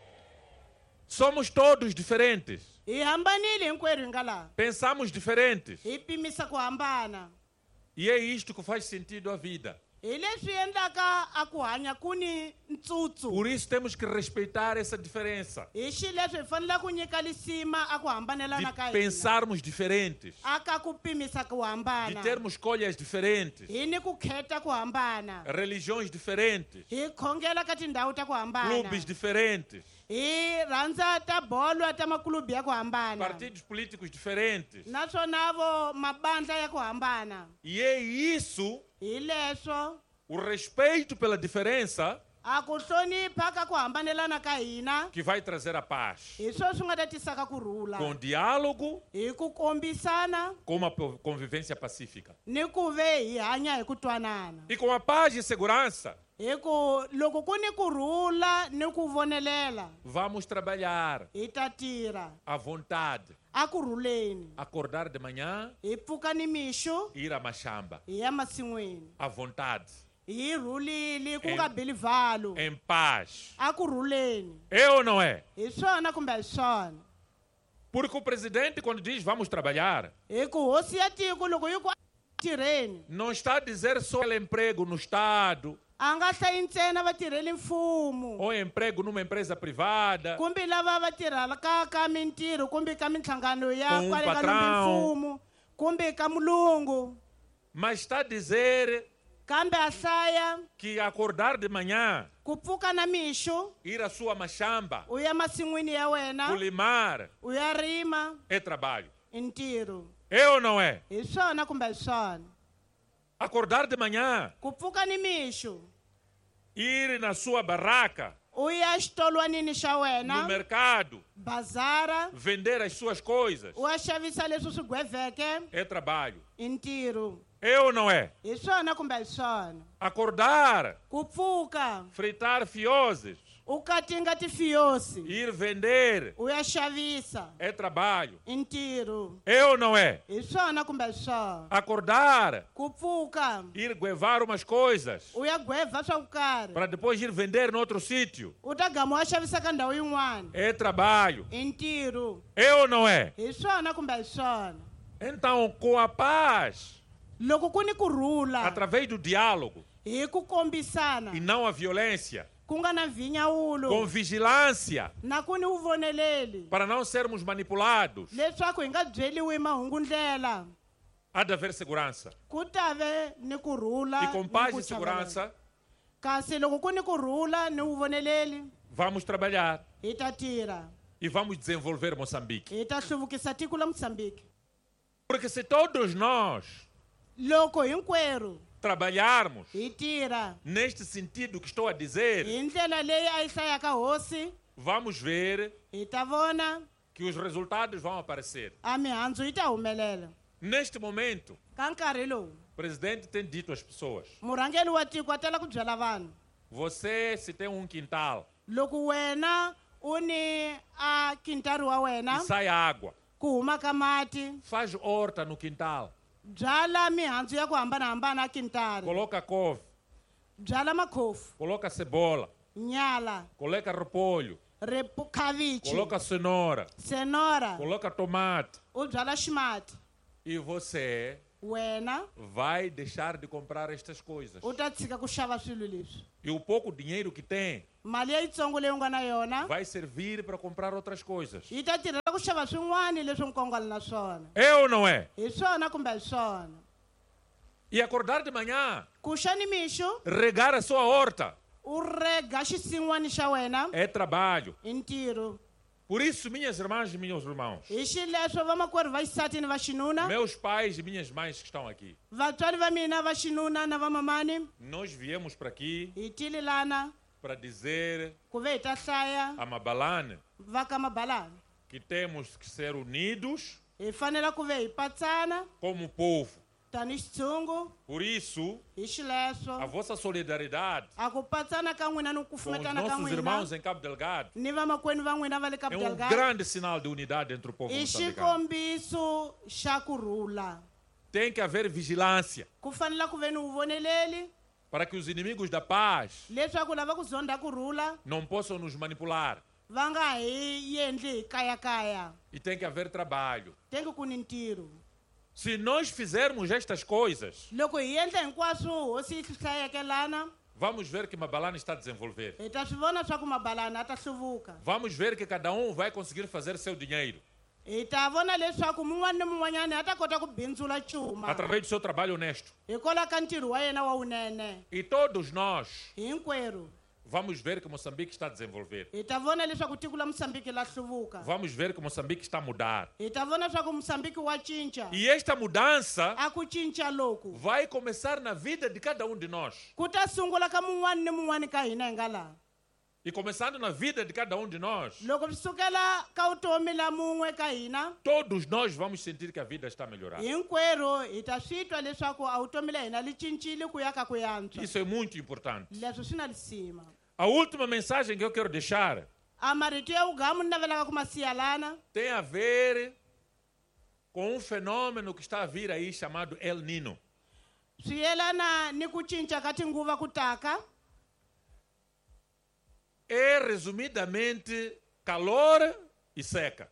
Somos todos diferentes. hi hambanile hinkwerhu hi nga laha Pensamos diferentes. hi pimisa ku hambana E é isto que faz sentido à vida. hi leswi endlaka a ku hanya ku ni ntsutsu Por isso temos que respeitar essa diferença. hi xi leswi hi fanele ku nyika lisima a ku hambanelana ka De hina pensarmos diferentes. a ka ku pimisa ku De hambana termos escolhas diferentes. hi ni ku kheta ku hambana Religiões diferentes. hi khongela ka tindhawu ta ku hambana Clubes diferentes. hi rhandza ta bolo ta makulubi ya ku hambana Partidos políticos diferentes. naswona vo mabandla ya ku hambana E é isso, hi leswo o respeito pela diferença, a ku hlonipha ka ku hambanelana ka hina que vai trazer a paz. hi swo swi nga ta tisaka kurhula Com diálogo, hi ku kombisana com uma convivência pacífica. ni ku ve hi hanya hi ku twanana E com a paz e segurança, hi ku loko ku ni kurhula ni ku vonelela vamos trabalhar hi ta tirha à vontade. a kurhuleni Acordar de manhã hi pfuka ni mixo e ir à machamba. hi ya masin'wini À vontade. hi rhulile ku Em- nga beli vhalo Em paz. a kurhuleni É ou não é? hi swona kumbe hi swona Porque o presidente, quando diz vamos trabalhar, hi ku hosi ya tiko loko yi ku a tirheni não está a dizer só aquele emprego no Estado a nga hlayi ntsena vatirheli mfumo ou emprego numa empresa privada. kumbe lava va tirhelaka ka mintirho kumbe ka minhlangano ya Com um kwale ka patrão. lombi mfumo kumbe ka mulungu Mas está a dizer kambe a hlaya que acordar de manhã, ku pfuka na mixo ir à sua machamba, u ya masin'wini ya wena limar, u ya rima é trabalho. i ntirho É ou não é? hi swona kumbe hi swona Acordar de manhã, ku pfuka ni mixo ir na sua barraca, u ya xitolwanini xa no wena mercado, bazara vender as suas coisas, u ya xavisa leswi swi gwevheke é trabalho. i ntirho É ou não é? hi swona kumbe hi swona Acordar, ku pfuka fritar fiozes, u katinga tifiyosi ir vender, u ya xavisa é trabalho. i ntirho É ou não é? hi swona kumbe hi swona Acordar, ku pfuka ir guevar umas coisas, u ya gwevha swa ku karhi para depois ir vender em outro sítio, u ta gama wa xavisa ka ndhawu yin'wana é trabalho. i ntirho É ou não é? hi swona kumbe hi swona Então, com a paz, loko ku ni kurhula através do diálogo hi ku kombisana e não a violência, ku nga na com vhinyawulo vigilância, na ku ni vuvoneleli para não sermos manipulados, leswaku hi nga byeliwi mahungu ndlela há de haver segurança. ku ta ve ni kurhula E com ni paz ku e chavelela. segurança, kasi loko ku ni kurhula ni vuvoneleli vamos trabalhar hi ta tirha e vamos desenvolver Moçambique. hi ta hluvukisa tiko la moçambique Porque se todos nós loko hinkwerhu trabalharmos hi tirha neste sentido que estou a dizer, hi ndlela leyi a yi hlayaka hosi vamos ver hi ta vona que os resultados vão aparecer. a mihandzu yi ta humelela Neste momento, ka nkarhi lowu o presidente tem dito às pessoas: murhangeri wa tiko a tala ku byela vanhu você, se tem um quintal loko wena u ni a kintari wa e wena sai água, ku huma ka mati faz horta no quintal, byala mihandzu ya ku hambanahambana a kintari coloca couve, byala makhofu coloca cebola, nyala coloca repolho, repu khavichi, coloca cenoura, cenoura, coloca tomate. u byala ximati, E você wena vai deixar de comprar estas coisas. u ta tshika ku xava swilo leswi. E o pouco dinheiro que tem Mali leyitsongo leyi u nga na yona vai servir para comprar outras coisas. yi ta tirhela ku xava swin'wana leswi nkongolo na swona. É ou não é? Hi swona kumbe hi swona. E acordar de manhã, Ku xa nimixo regar a sua horta, u rega xisin'wani xa wena é trabalho. i ntirho. Por isso, minhas irmãs e meus irmãos, Hi xileswo vamakwerhu va xisati ni va xinuna, meus pais e minhas mães que estão aqui, vatswari va mina va xinuna na va mamani, nós viemos para aqui hi tile lana para dizer ku ve hi ta hlaya a Mabalane va ka Mabalane. que temos que ser unidos Hi fanele ku ve hi patsana como povo. tani xitshungu. Por isso, Hi a xileswo vossa solidariedade a ku patsana ka n'wina ni ku com os kufumetana ka nossos n'wina irmãos em Cabo Delgado ni vamakwenu va n'wina va le é Cabo um Delgado grande sinal de unidade entre o povo i moçambicano. xikombiso xa kurhula. Tem que haver vigilância Ku fanele ku ve ni uvoneleli para que os inimigos da paz leswaku lava ku zonda kurhula não possam nos manipular. va nga hi endli hi kayakaya. E tem que haver trabalho. Tengi ku ni ntirho. Se nós fizermos estas coisas, Loko hi endla hinkwaswo hosi yi hlayeke lana, vamos ver que Mabalane está a desenvolver. hi ta swi vona swa ku Mabalane a ta hluvuka. Vamos ver que cada um vai conseguir fazer seu dinheiro Hi ta vona leswaku mun'wana ni mun'wanyana a ta kota ku bindzula cuma através do seu trabalho honesto. hikwalaho ka ntirho wa yena wa wunene. E todos nós Hinkwerhu vamos ver que Moçambique está a desenvolver. hi ta vona leswaku tiko la Mosambiki la hluvuka. Vamos ver que Moçambique está a mudar. Hi ta vona swa ku Mosambiki wa cinca. E esta mudança A ku cinca loku vai começar na vida de cada um de nós. ku ta sungula ka mun'wana ni mun'wana ka hina hi nga laha. E começando na vida de cada um de nós, Loko swi sukela ka vutomi la mun'we ka hina, todos nós vamos sentir que a vida está a melhorar. hinkwerhu hi ta swi twa leswaku a vutomi la hina li cincile ku ya ka ku yantswa. Isso é muito importante. Leswi swi na lisima. A última mensagem que eu quero deixar A marito ya ugamu ni navelaka ku ma siya lana tem a ver com um fenômeno que está a vir aí chamado El Nino. swi yelana ni ku cinca ka tinguva ku taka. É resumidamente calor e seca.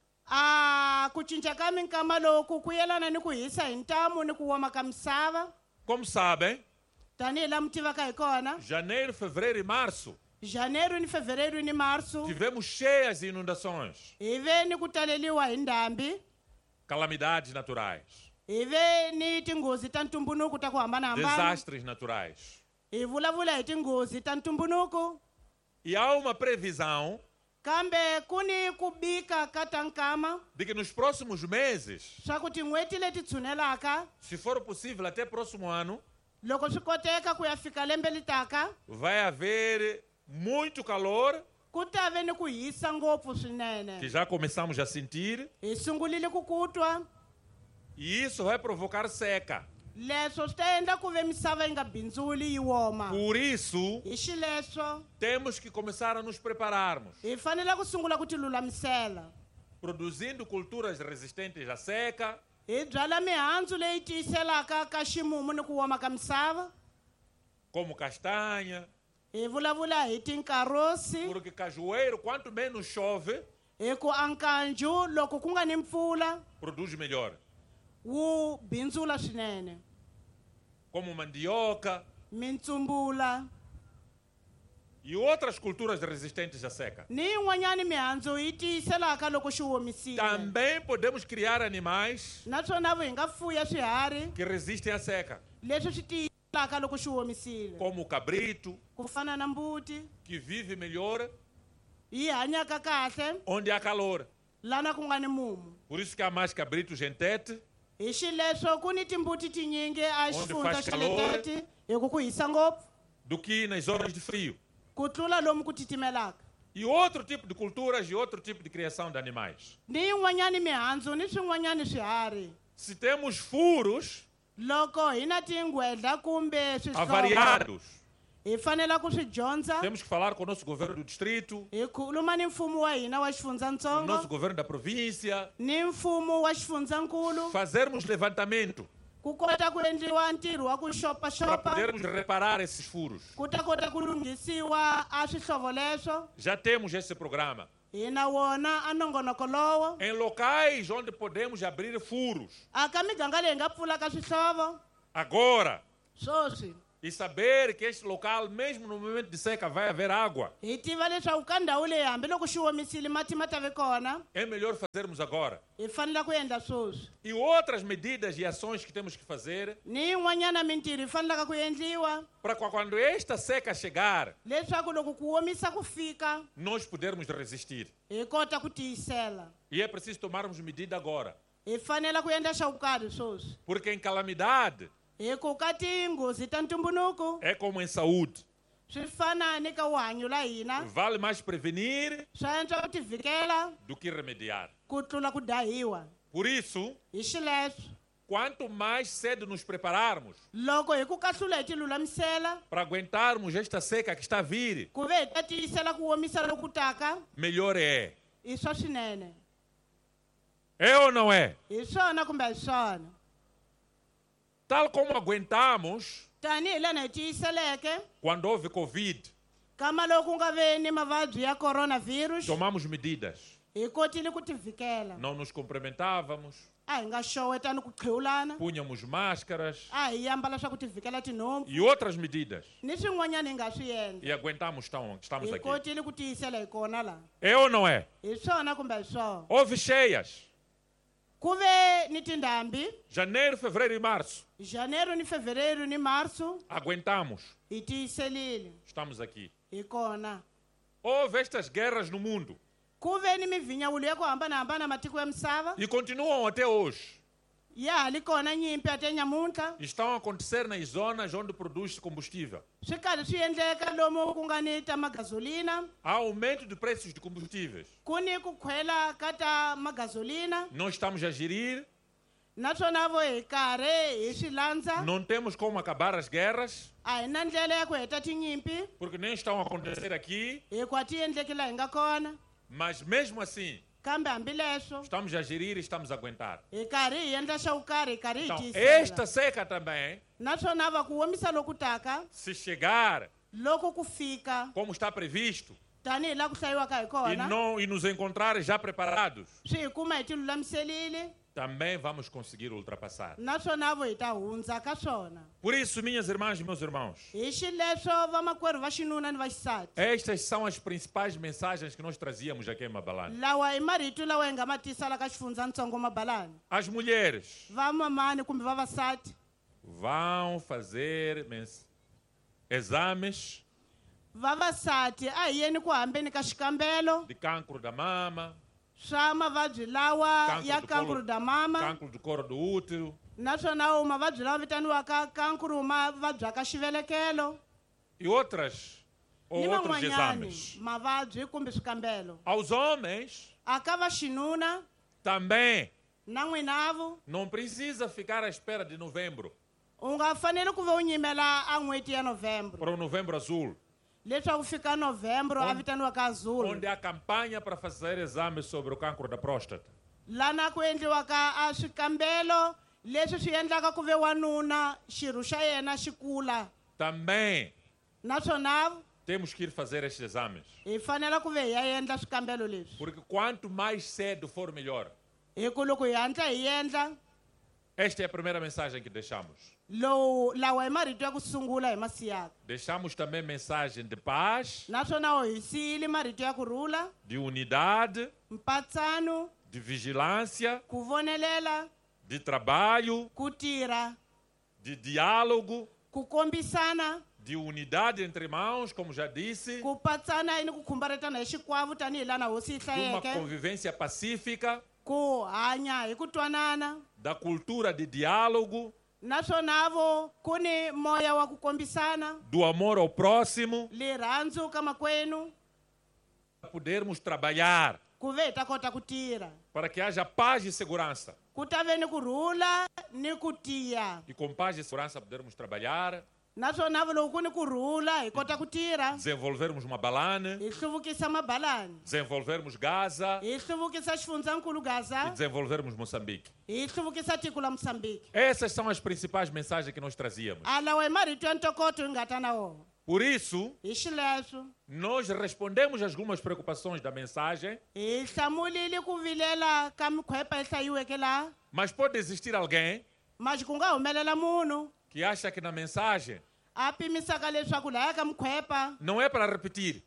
A ku cinca ka minkama loku ku yelana ni ku hisa hi ntamu ni ku woma ka misava. Como sabem, Tanihi la mi tivaka hi kona, janeiro, fevereiro e março janeiro ni fevereiro ni março tivemos cheias e inundações, hi ve ni ku taleliwa hi ndhambi, calamidades naturais, hi ve ni tinghozi ta ntumbuluko ta ku hambanahambana, desastres naturais. hi vulavula hi tinghozi ta ntumbuluko. E há uma previsão Kambe ku ni ku bika ka ta nkama de que nos próximos meses, swa ku tin'hweti leti tshunelaka, se for possível até próximo ano, loko swi koteka ku ya fika lembe li taka, vai haver muito calor, ku ta ve ni ku hisa ngopfu swinene. que já começamos a sentir, Hi sungulile ku ku twa. e isso vai provocar seca. Leswo swi ta endla ku ve misava yi nga bindzuli yi woma. Por isso, Hi xileswo temos que começar a nos prepararmos, hi fanele ku sungula ku ti lulamisela. produzindo culturas resistentes à seca, Hi byala mihandzu leyi tiyiselaka ka ximumu ni ku woma ka misava. como castanha, Hi vulavula hi tinkarosi, porque cajueiro, quanto menos chove, hi ku ankanju loko ku nga ni mpfula produz melhor. wu bindzula swinene. Como mandioca Mintsumbula e outras culturas resistentes à seca. ni yin'wanyani mihandzu yi tiyiselaka loko xi womisile. Também podemos criar animais Naswona hi nga fuya swiharhi que resistem à seca, leswi swi tiyiselaka loko xi womisile. como o cabrito, Ku fana na mbuti que vive melhor yi hanyaka kahle onde há calor. lana ku nga ni mumu. Por isso que há mais cabritos em Tete, Hi xileswo ku ni timbuti tinyingi a Onde xifundza faz xa calor. le Tete hi ku ku hisa ngopfu do que nas zonas de frio. ku tlula lomu ku titimelaka. E outro tipo de culturas e outro tipo de criação de animais. Ni yin'wanyani mihandzu ni swin'wanyani swiharhi. Se temos furos Loko hi na tinghwedla kumbe swihlovo avariados, hi fanele ku swi dyondza. temos que falar com o nosso governo do distrito, Hi khuluma ni mfumo wa hina wa o nosso xifundzantsongo governo da província, ni mfumo wa xifundzakulu fazermos levantamento ku ku kota ku endliwa ntirho wa ku para xopaxopa podermos reparar esses furos. ku ta kota ku lunghisiwa a swihlovo leswo Já temos esse programa. hi na wona a nongonoko lowo Em locais onde podemos abrir furos. aka miganga leyi nga pfulaka swihlovo Agora. swoswi E saber que este local, mesmo no momento de seca, vai haver água. hi tiva leswaku ka ndhawu leyi hambiloko xi omisile mati ma ta ve kona É melhor fazermos agora. hi fanele ku endla swoswi E outras medidas e ações que temos que fazer ni yin'wanyana mintirho yi fanelaka ku endliwa para quando esta seca chegar, leswaku loko ku omisa ku fika nós podermos resistir. hi kota ku tiyisela E é preciso tomarmos medida agora. hi fanele ku endla xa ku karhi swoswi Porque em calamidade hi ku ka tinghozi ta ntumbuluko é como em saúde. swi fana ni ka vuhanyo la hina Vale mais prevenir swa antswa ku tivikela do que remediar. ku tlula ku dahiwa Por isso, hi xileswo quanto mais cedo nos prepararmos loko hi ku kahlula hi ti lulamisela para aguentarmos esta seca que está a vir, ku ve hi ta tiyisela ku omisa loku taka melhor é. hi swa swinene É ou não é? hi swona kumbe hi swona Tal como aguentamos tanihi lana hi tiyiseleke quando houve Covid, kama loku nga ve ni mavabyi ya coronavírus tomamos medidas. hi kotile ku tivikela Não nos cumprimentávamos, a hi nga xowetani ku qhiwulana punhamos máscaras a hi ambala swa ku tivikela tinhompfu e outras medidas. ni swin'wanyana hi nga swi endla E aguentamos tão, estamos hi aqui. kotile ku tiyisela hi kona laha É ou não é? hi swona kumbe hi swona Houve cheias. ku ve ni tindhambi Janeiro, fevereiro e março. janeiro ni fevereiro ni março Aguentamos. hi tiyiselile Estamos aqui. hi kona Houve estas guerras no mundo. ku ve ni mivhinyawulo ya ku hambanahambana matiko ya misava E continuam até hoje. ya ha li kona nyimpi ate nyamuntlha Estão a acontecer nas zonas onde produz combustível. swi karhi swi endleka lomu ku nga ni ta magazolina Há aumento de preços de combustíveis. ku ni ku khwela ka ta magazolina Nós estamos a gerir, naswona vo hi karhi hi swi landza não temos como acabar as guerras, a hi na ndlela ya ku heta tinyimpi porque nem estão a acontecer aqui, hikuva ti endleki laha hi nga kona mas mesmo assim, kambe hambileswo estamos a gerir e estamos a aguentar. hi karhi hi endla xa wu karhi hi karhi hi Então, tiyisela esta seca também, naswona va ku omisa loku taka se chegar loko ku fika como está previsto tanihi laha ku hlayiwaka hi e, kona não, e nos encontrar já preparados, swi hi kuma hi ti lulamiselile também vamos conseguir ultrapassar. naswona vo hi ta hundza ka swona Por isso, minhas irmãs e meus irmãos, hi xileswo vamakwerhu va xinuna ni va xisati estas são as principais mensagens que nós trazíamos aqui em Mabalane. lawa hi marito lawa hi nga ma tisa la ka xifundzatsongo mabalani As mulheres va mamani kumbe vavasati vão fazer mens- exames vavasati a hi yeni ku hambeni ka xikambelo de cancro da mama, swa mavabyi lawa cancro ya do kankuru colo, da mama cancro do coro do útero, naswona wo mavabyi lawa vitaniwaka kankuru ma vabyaka xivelekelo e outras ou ni outros van'wanyani exames. mavabyi kumbe swikambelo Aos homens a ka va xinuna também na n'winavo não precisa ficar à espera de novembro, u nga fanele ku va u nyimela a n'hweti ya novembro para o novembro azul, leswaku fika novembro a Onde- vitaniwaka azul onde há campanha para fazer exames sobre o cancro da próstata. lana ku endliwaka a swikambelo leswi swi endlaka ku ve wanuna xirho xa yena xi kula Também naswona temos que ir fazer estes exames, hi fanele ku ve hi ya endla swikambelo leswi porque quanto mais cedo for melhor. hi ku loko hi hatla hi endla Esta é a primeira mensagem que deixamos. lowu lawa hi marito ya ku sungula hi masiyaka Deixamos também mensagem de paz, naswona wo hi siyile marito ya kurhula de unidade, mpatsano de vigilância, ku vonelela de trabalho, ku tirha de diálogo, ku kombisana de unidade entre irmãos, como já disse, ku patsana ni ku khumbaretana hi xikwavo tanihi lana hosi yi de uma hlayeke convivência pacífica, ku hanya hi ku twanana da cultura de diálogo, naswona vo ku ni moya wa ku kombisana do amor ao próximo, lirhandzu ka makwenu para podermos trabalhar, ku ve hi ta kota ku tirha para que haja paz e segurança. ku ta ve ni kurhula ni ku tiya E com paz e segurança podermos trabalhar, naswona loko ku ni ku rhula hi kota ku tirha desenvolvermos Mabalane, hi hluvukisa Mabalani desenvolvermos Gaza hi hluvukisa xifundzankulu e Gaza desenvolvermos Moçambique. hi hluvukisa tiko la Moçambique Essas são as principais mensagens que nós trazíamos. alawa hi marito ya ntokoto hi nga ta na wona Por isso, hi xileswo nós respondemos algumas preocupações da mensagem, hi hlamulile ku vilela ka mikhwepa yi hlayiweke laha mas pode existir alguém mas ku nga humelela munhu que acha que na mensagem a pimisaka leswaku lahaya ka mikhwepa não é para repetir.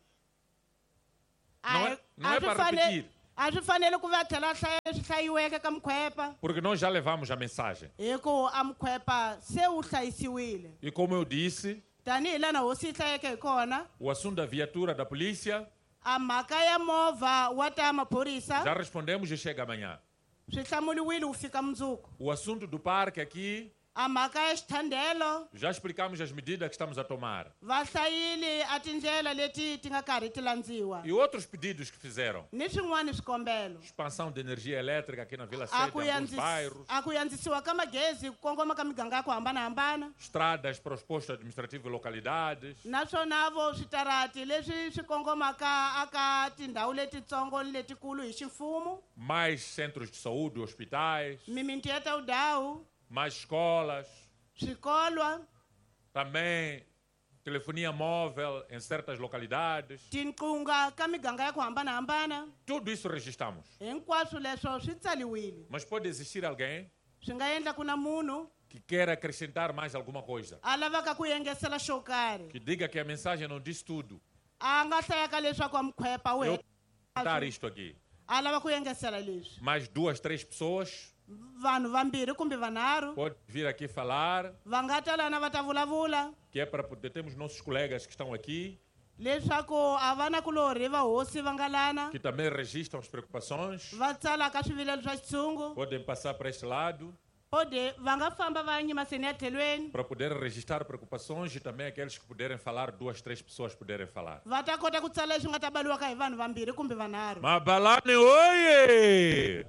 Não é, não é para repetir, a swi fanele ku va tlhela hlaya leswi hlayiweke ka mikhwepa porque nós já levamos a mensagem. hi ku a mikhwepa se wu hlayisiwile E como eu disse, tanihi lana hosi yi hlayeke hi kona o assunto da viatura da polícia, a mhaka ya movha wa ta maphorisa já respondemos e chega amanhã. swi hlamuliwile wu fika mundzuku O assunto do parque aqui, a mhaka ya xithandelo já explicamos as medidas que estamos a tomar. va hlayile a tindlela leti ti nga karhi ti landziwa E outros pedidos que fizeram. ni swin'wana swikombelo Expansão de energia elétrica aqui na Vila a Sede, ku em alguns yandzis- bairros. a ku yandzisiwa ka magezi ku kongoma ka miganga ya ku hambanahambana Estradas para os postos administrativos e localidades. naswona vo switarati leswi swi kongomaka aka tindhawu letitsongo ni letikulu hi ximfumo Mais centros de saúde, hospitais. mimiti ya tawudawu Mais escolas. swikolwa Também telefonia móvel em certas localidades. tinqunga ka miganga ya ku hambanahambana Tudo isso registramos. hinkwaswo leswo swi tsaliwile Mas pode existir alguém swi nga endla ku na munhu que queira acrescentar mais alguma coisa. a lavaka ku yengesela xo karhi Que diga que a mensagem não diz tudo. a nga hlayaka leswaku a mikhwepa wu Eu heta vou dar isto aqui. a lava ku yengesela leswi Mais duas, três pessoas vanhu vambirhi kumbe vanharhu pode vir aqui falar, va nga ta lana va ta vulavula que é para poder. Temos nossos colegas que estão aqui, leswaku a vanakulorhi va hosi va nga lana que também registram as preocupações. va tsalaka swivilelo swa xitshungu Podem passar para este lado ode va nga famba va yima seni ya tlhelweni para poder registrar preocupações e também aqueles que puderem falar, duas, três pessoas puderem falar. va ta kota ku tsala leswi nga ta baliwaka hi vanhu vambirhi kumbe vanharhu Mabalane, oye!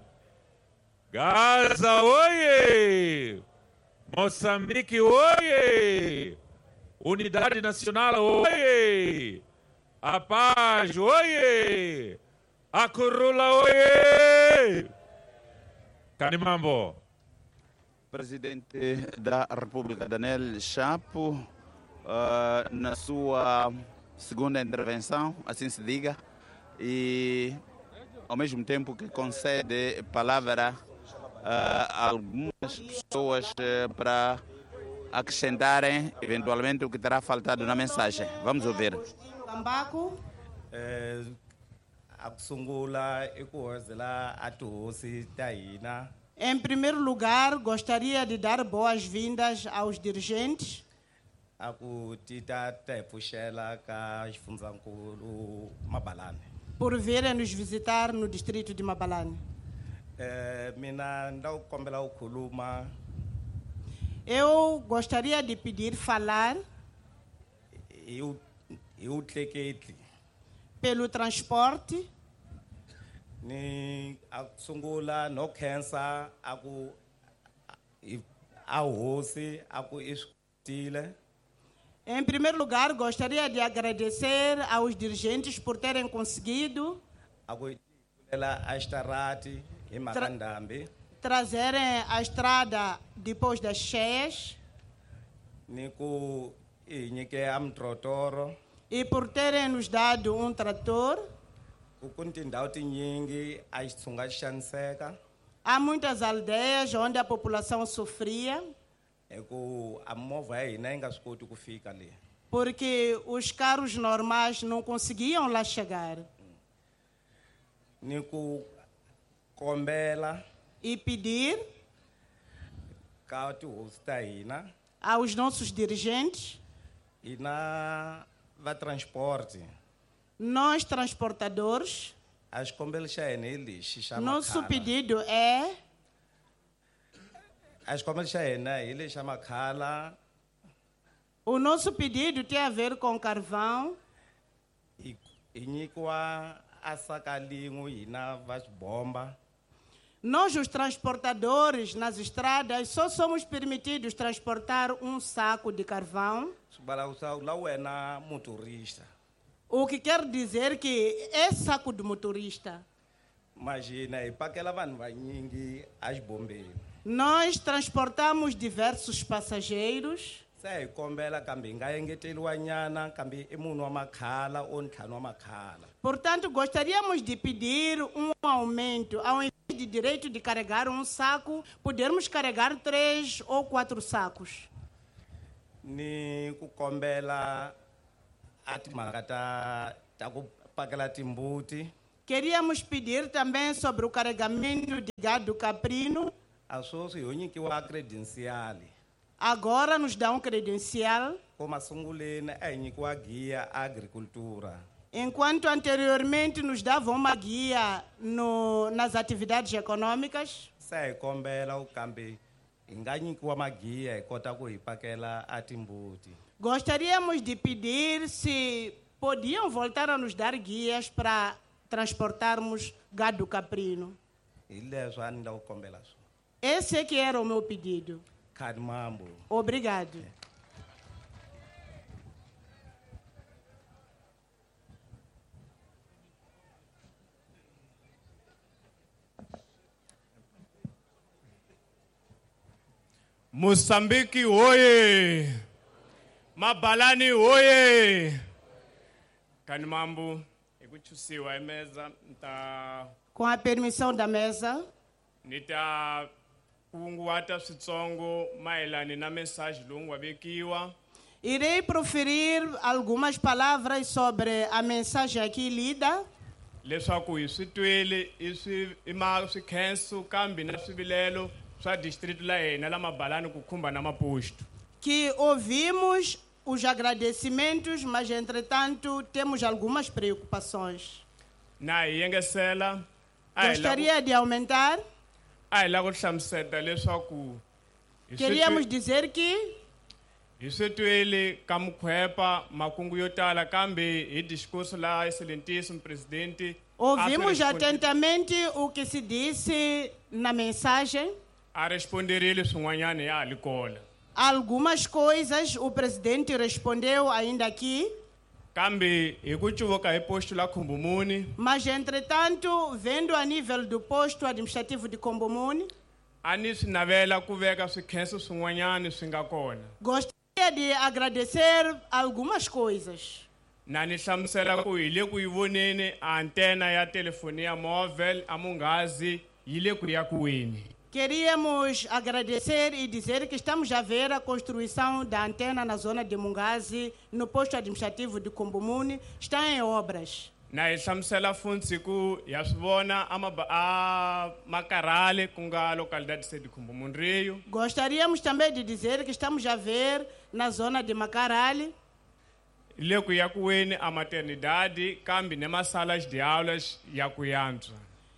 Gaza, oye! Moçambique, oye! Unidade Nacional, oye! A Paz, oye! A Curula, oye! Canimambo. Presidente da República, Daniel Chapo, uh, na sua segunda intervenção, assim se diga, e ao mesmo tempo que concede palavra a algumas pessoas uh, para acrescentarem eventualmente o que terá faltado na mensagem. Vamos ouvir. kambako eh akusungula i ku hozela a tihosi ta hina em primeiro lugar gostaria de dar boas-vindas aos dirigentes a ku tita ta hi pfuxela ka xifundzankulu Mabalani. por virem nos visitar no distrito de Mabalane. eh mina nda ku kombela ku khuluma Eu gostaria de pedir falar hi u- hi vutleketli pelo transporte ni a ku sungula no khensa a ku i- a hosi a ku i swi kotile. Em primeiro lugar, gostaria de agradecer aos dirigentes por terem conseguido a ku ela a xitarati hi mhaka ndhambi trazerem a estrada depois das cheias ni ku hi nyike a mitrotoro e por terem nos dado um trator. ku ku ni tindhawu tinyingi a xitshunga xi xaniseka Há muitas aldeias onde a população sofria hi ku a mimovha ya hina yi nga swi koti ku fika leyi porque os carros normais não conseguiam lá chegar. ni ku kombela E pedir ka tihosi ta hina aos nossos dirigentes, hina va transporte nós transportadores, a xikombelo xa hina hi lexi xa nosso makhala pedido é a xikombelo xa hina hi lexi xa makhala o nosso pedido tem a ver com carvão hi hi nyikiwa a saka lin'we hina va xibomba Nós, os transportadores nas estradas, só somos permitidos transportar um saco de carvão, Subalausa lá é na motorista. o que quer dizer que é saco do motorista. Imagina, e para aquela van vai ninguém as bombeiras. Nós transportamos diversos passageiros. Sai kombela kambe ngayengeteliwa nyana kambe imunhu wa makhala ou ntlhanu wa makhala. Portanto, gostaríamos de pedir um aumento. Ao invés de direito de carregar um saco, podermos carregar três ou quatro sacos. Ni ku kombela a timhaka ta ta ku pakela timbuti. Queríamos pedir também sobre o carregamento de gado caprino. A swo swi ho nyikiwa credencial. Agora nos dá um credencial, Ko masunguleni a hi nyikiwa guia agricultura. enquanto anteriormente nos davam uma guia no, nas atividades econômicas. Sai hi kombela u kambe hi nga nyikiwa maguia hi kota ku hi pakela a timbuti. Gostaríamos de pedir se podiam voltar a nos dar guias para transportarmos gado caprino. Hi leswi a ni la ku kombela swona. Esse é que era o meu pedido. Khadi mambo. Obrigado. Moçambique, oye! Mabalani, oye! Kanimambo, ikuchusiwa emeza, nta Com a permissão da mesa, nita kunguwata switsongo maelani na mensagem longa vekiwa. irei proferir algumas palavras sobre a mensagem aqui lida, Leswaku hi swi twele i swi i ma swikhenso kambe na swivilelo swa distrito la hina la Mabalani ku khumba na maposto. que ouvimos os agradecimentos, mas entretanto temos algumas preocupações. Na hi yengesela a hi la ku- Gostaria de aumentar. a hi la ku hlamuseta leswaku hi swi Queríamos twe- dizer que hi swi twele ka mukhwepa makungu yo tala kambe hi discurso la excelentíssimo presidente a ouvimos swi responde- atentamente o que se disse na mensagem. a responderile swin'wanyana ya ha li kona. Algumas coisas o presidente respondeu ainda aqui, Kambe hi ku cuvuka hi posto la Khumbumuni mas entretanto, vendo a nível do posto administrativo de Combomuni, a ni swi navela ku veka swikhenso swin'wanyana swi nga kona. gostaria de agradecer algumas coisas. Na ni hlamusela ku hi le ku yi voneni a antena ya telefoni ya móvel a Mungazi yi le ku yakiweni. Queríamos agradecer e dizer que estamos a ver a construção da antena na zona de Mungazi, no posto administrativo de Combomuni, está em obras. Na hi hlamusela funtsi ku ya swi vona a Maba- a Makarale ku nga localidade se de Khumbumuni Rio. Gostaríamos também de dizer que estamos a ver na zona de Macarali, Yi le ku yakiweni a maternidade kambe ne masalas de aulas ya ku yantswa.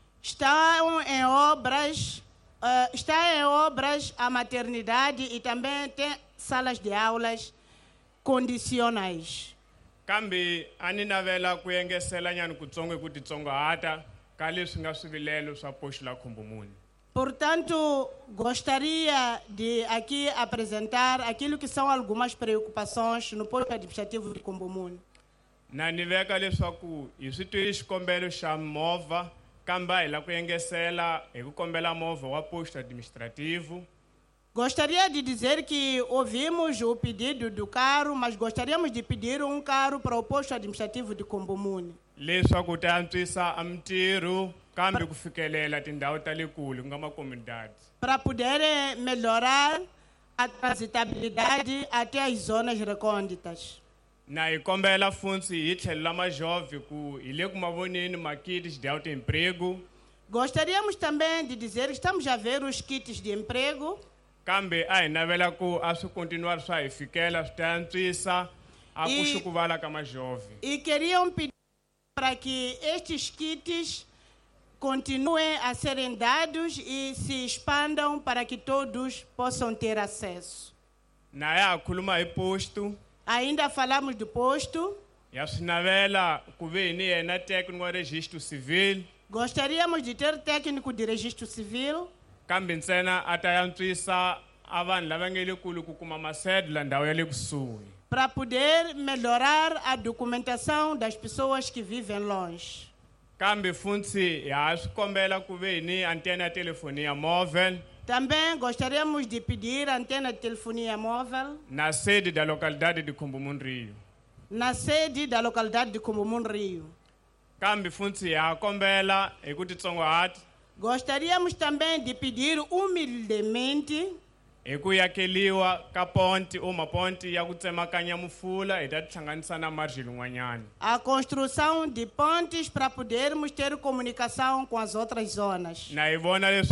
estão em obras, eh, está em obras a maternidade e também tem salas de aulas condicionais. Kambe a ni navela ku yengesela nyana kutsongo hi ku titsongahata ka leswi nga swivilelo swa posto la Khumbumuni. Portanto, gostaria de aqui apresentar aquilo que são algumas preocupações no posto administrativo de Combomuni. Na ni veka leswaku hi swi twile xikombelo xa movha kambe a hi la ku yengesela hi ku kombela movha wa posto administrativo. Gostaria de dizer que ouvimos o pedido do carro, mas gostaríamos de pedir um carro para o posto administrativo de Combomuni, Leswaku ta antswisa a mintirho kambe ku fikelela tindhawu ta le kule ku nga makomunidade. para poder melhorar a transitabilidade até as zonas recônditas. Na hi kombela funtsi hi tlhelo la majove ku hi le ku mavoneni makiti de auto emprego Gostaríamos também de dizer que estamos a ver os kits de emprego, kambe a hi navela ku a swi continuar swa hi fikela swi ta antswisa a ku E- xukuvala ka majove. e queriam pedir para que estes kits continuem a serem dados e se expandam para que todos possam ter acesso. Na ya ha khuluma hi posto Ainda falamos do posto, ya swi navela ku ve ni yena técnico wa registro civil Gostaríamos de ter técnico de registro civil kambe ntsena a ta yantswisa a vanhu lava nge le kule ku kuma macedula ndhawu ya le kusuhi para poder melhorar a documentação das pessoas que vivem longe. kambe funtsi ha swi kombela ku ve ni antena ya telefonia móvel Também gostaríamos de pedir antena de telefonia móvel na sede da localidade de Kumbumun Rio. na sede da localidade de Kumbumun Rio. kambe funtsi ha kombela hi ku titsongwahati Gostaríamos também de pedir humildemente hi ku yakeliwa ka ponti uma ponti ya ku tsemakanya mufula hi ta tihlanganisa na margin n'wanyana a construção de pontes para podermos ter comunicação com as outras zonas. na hi vona leswi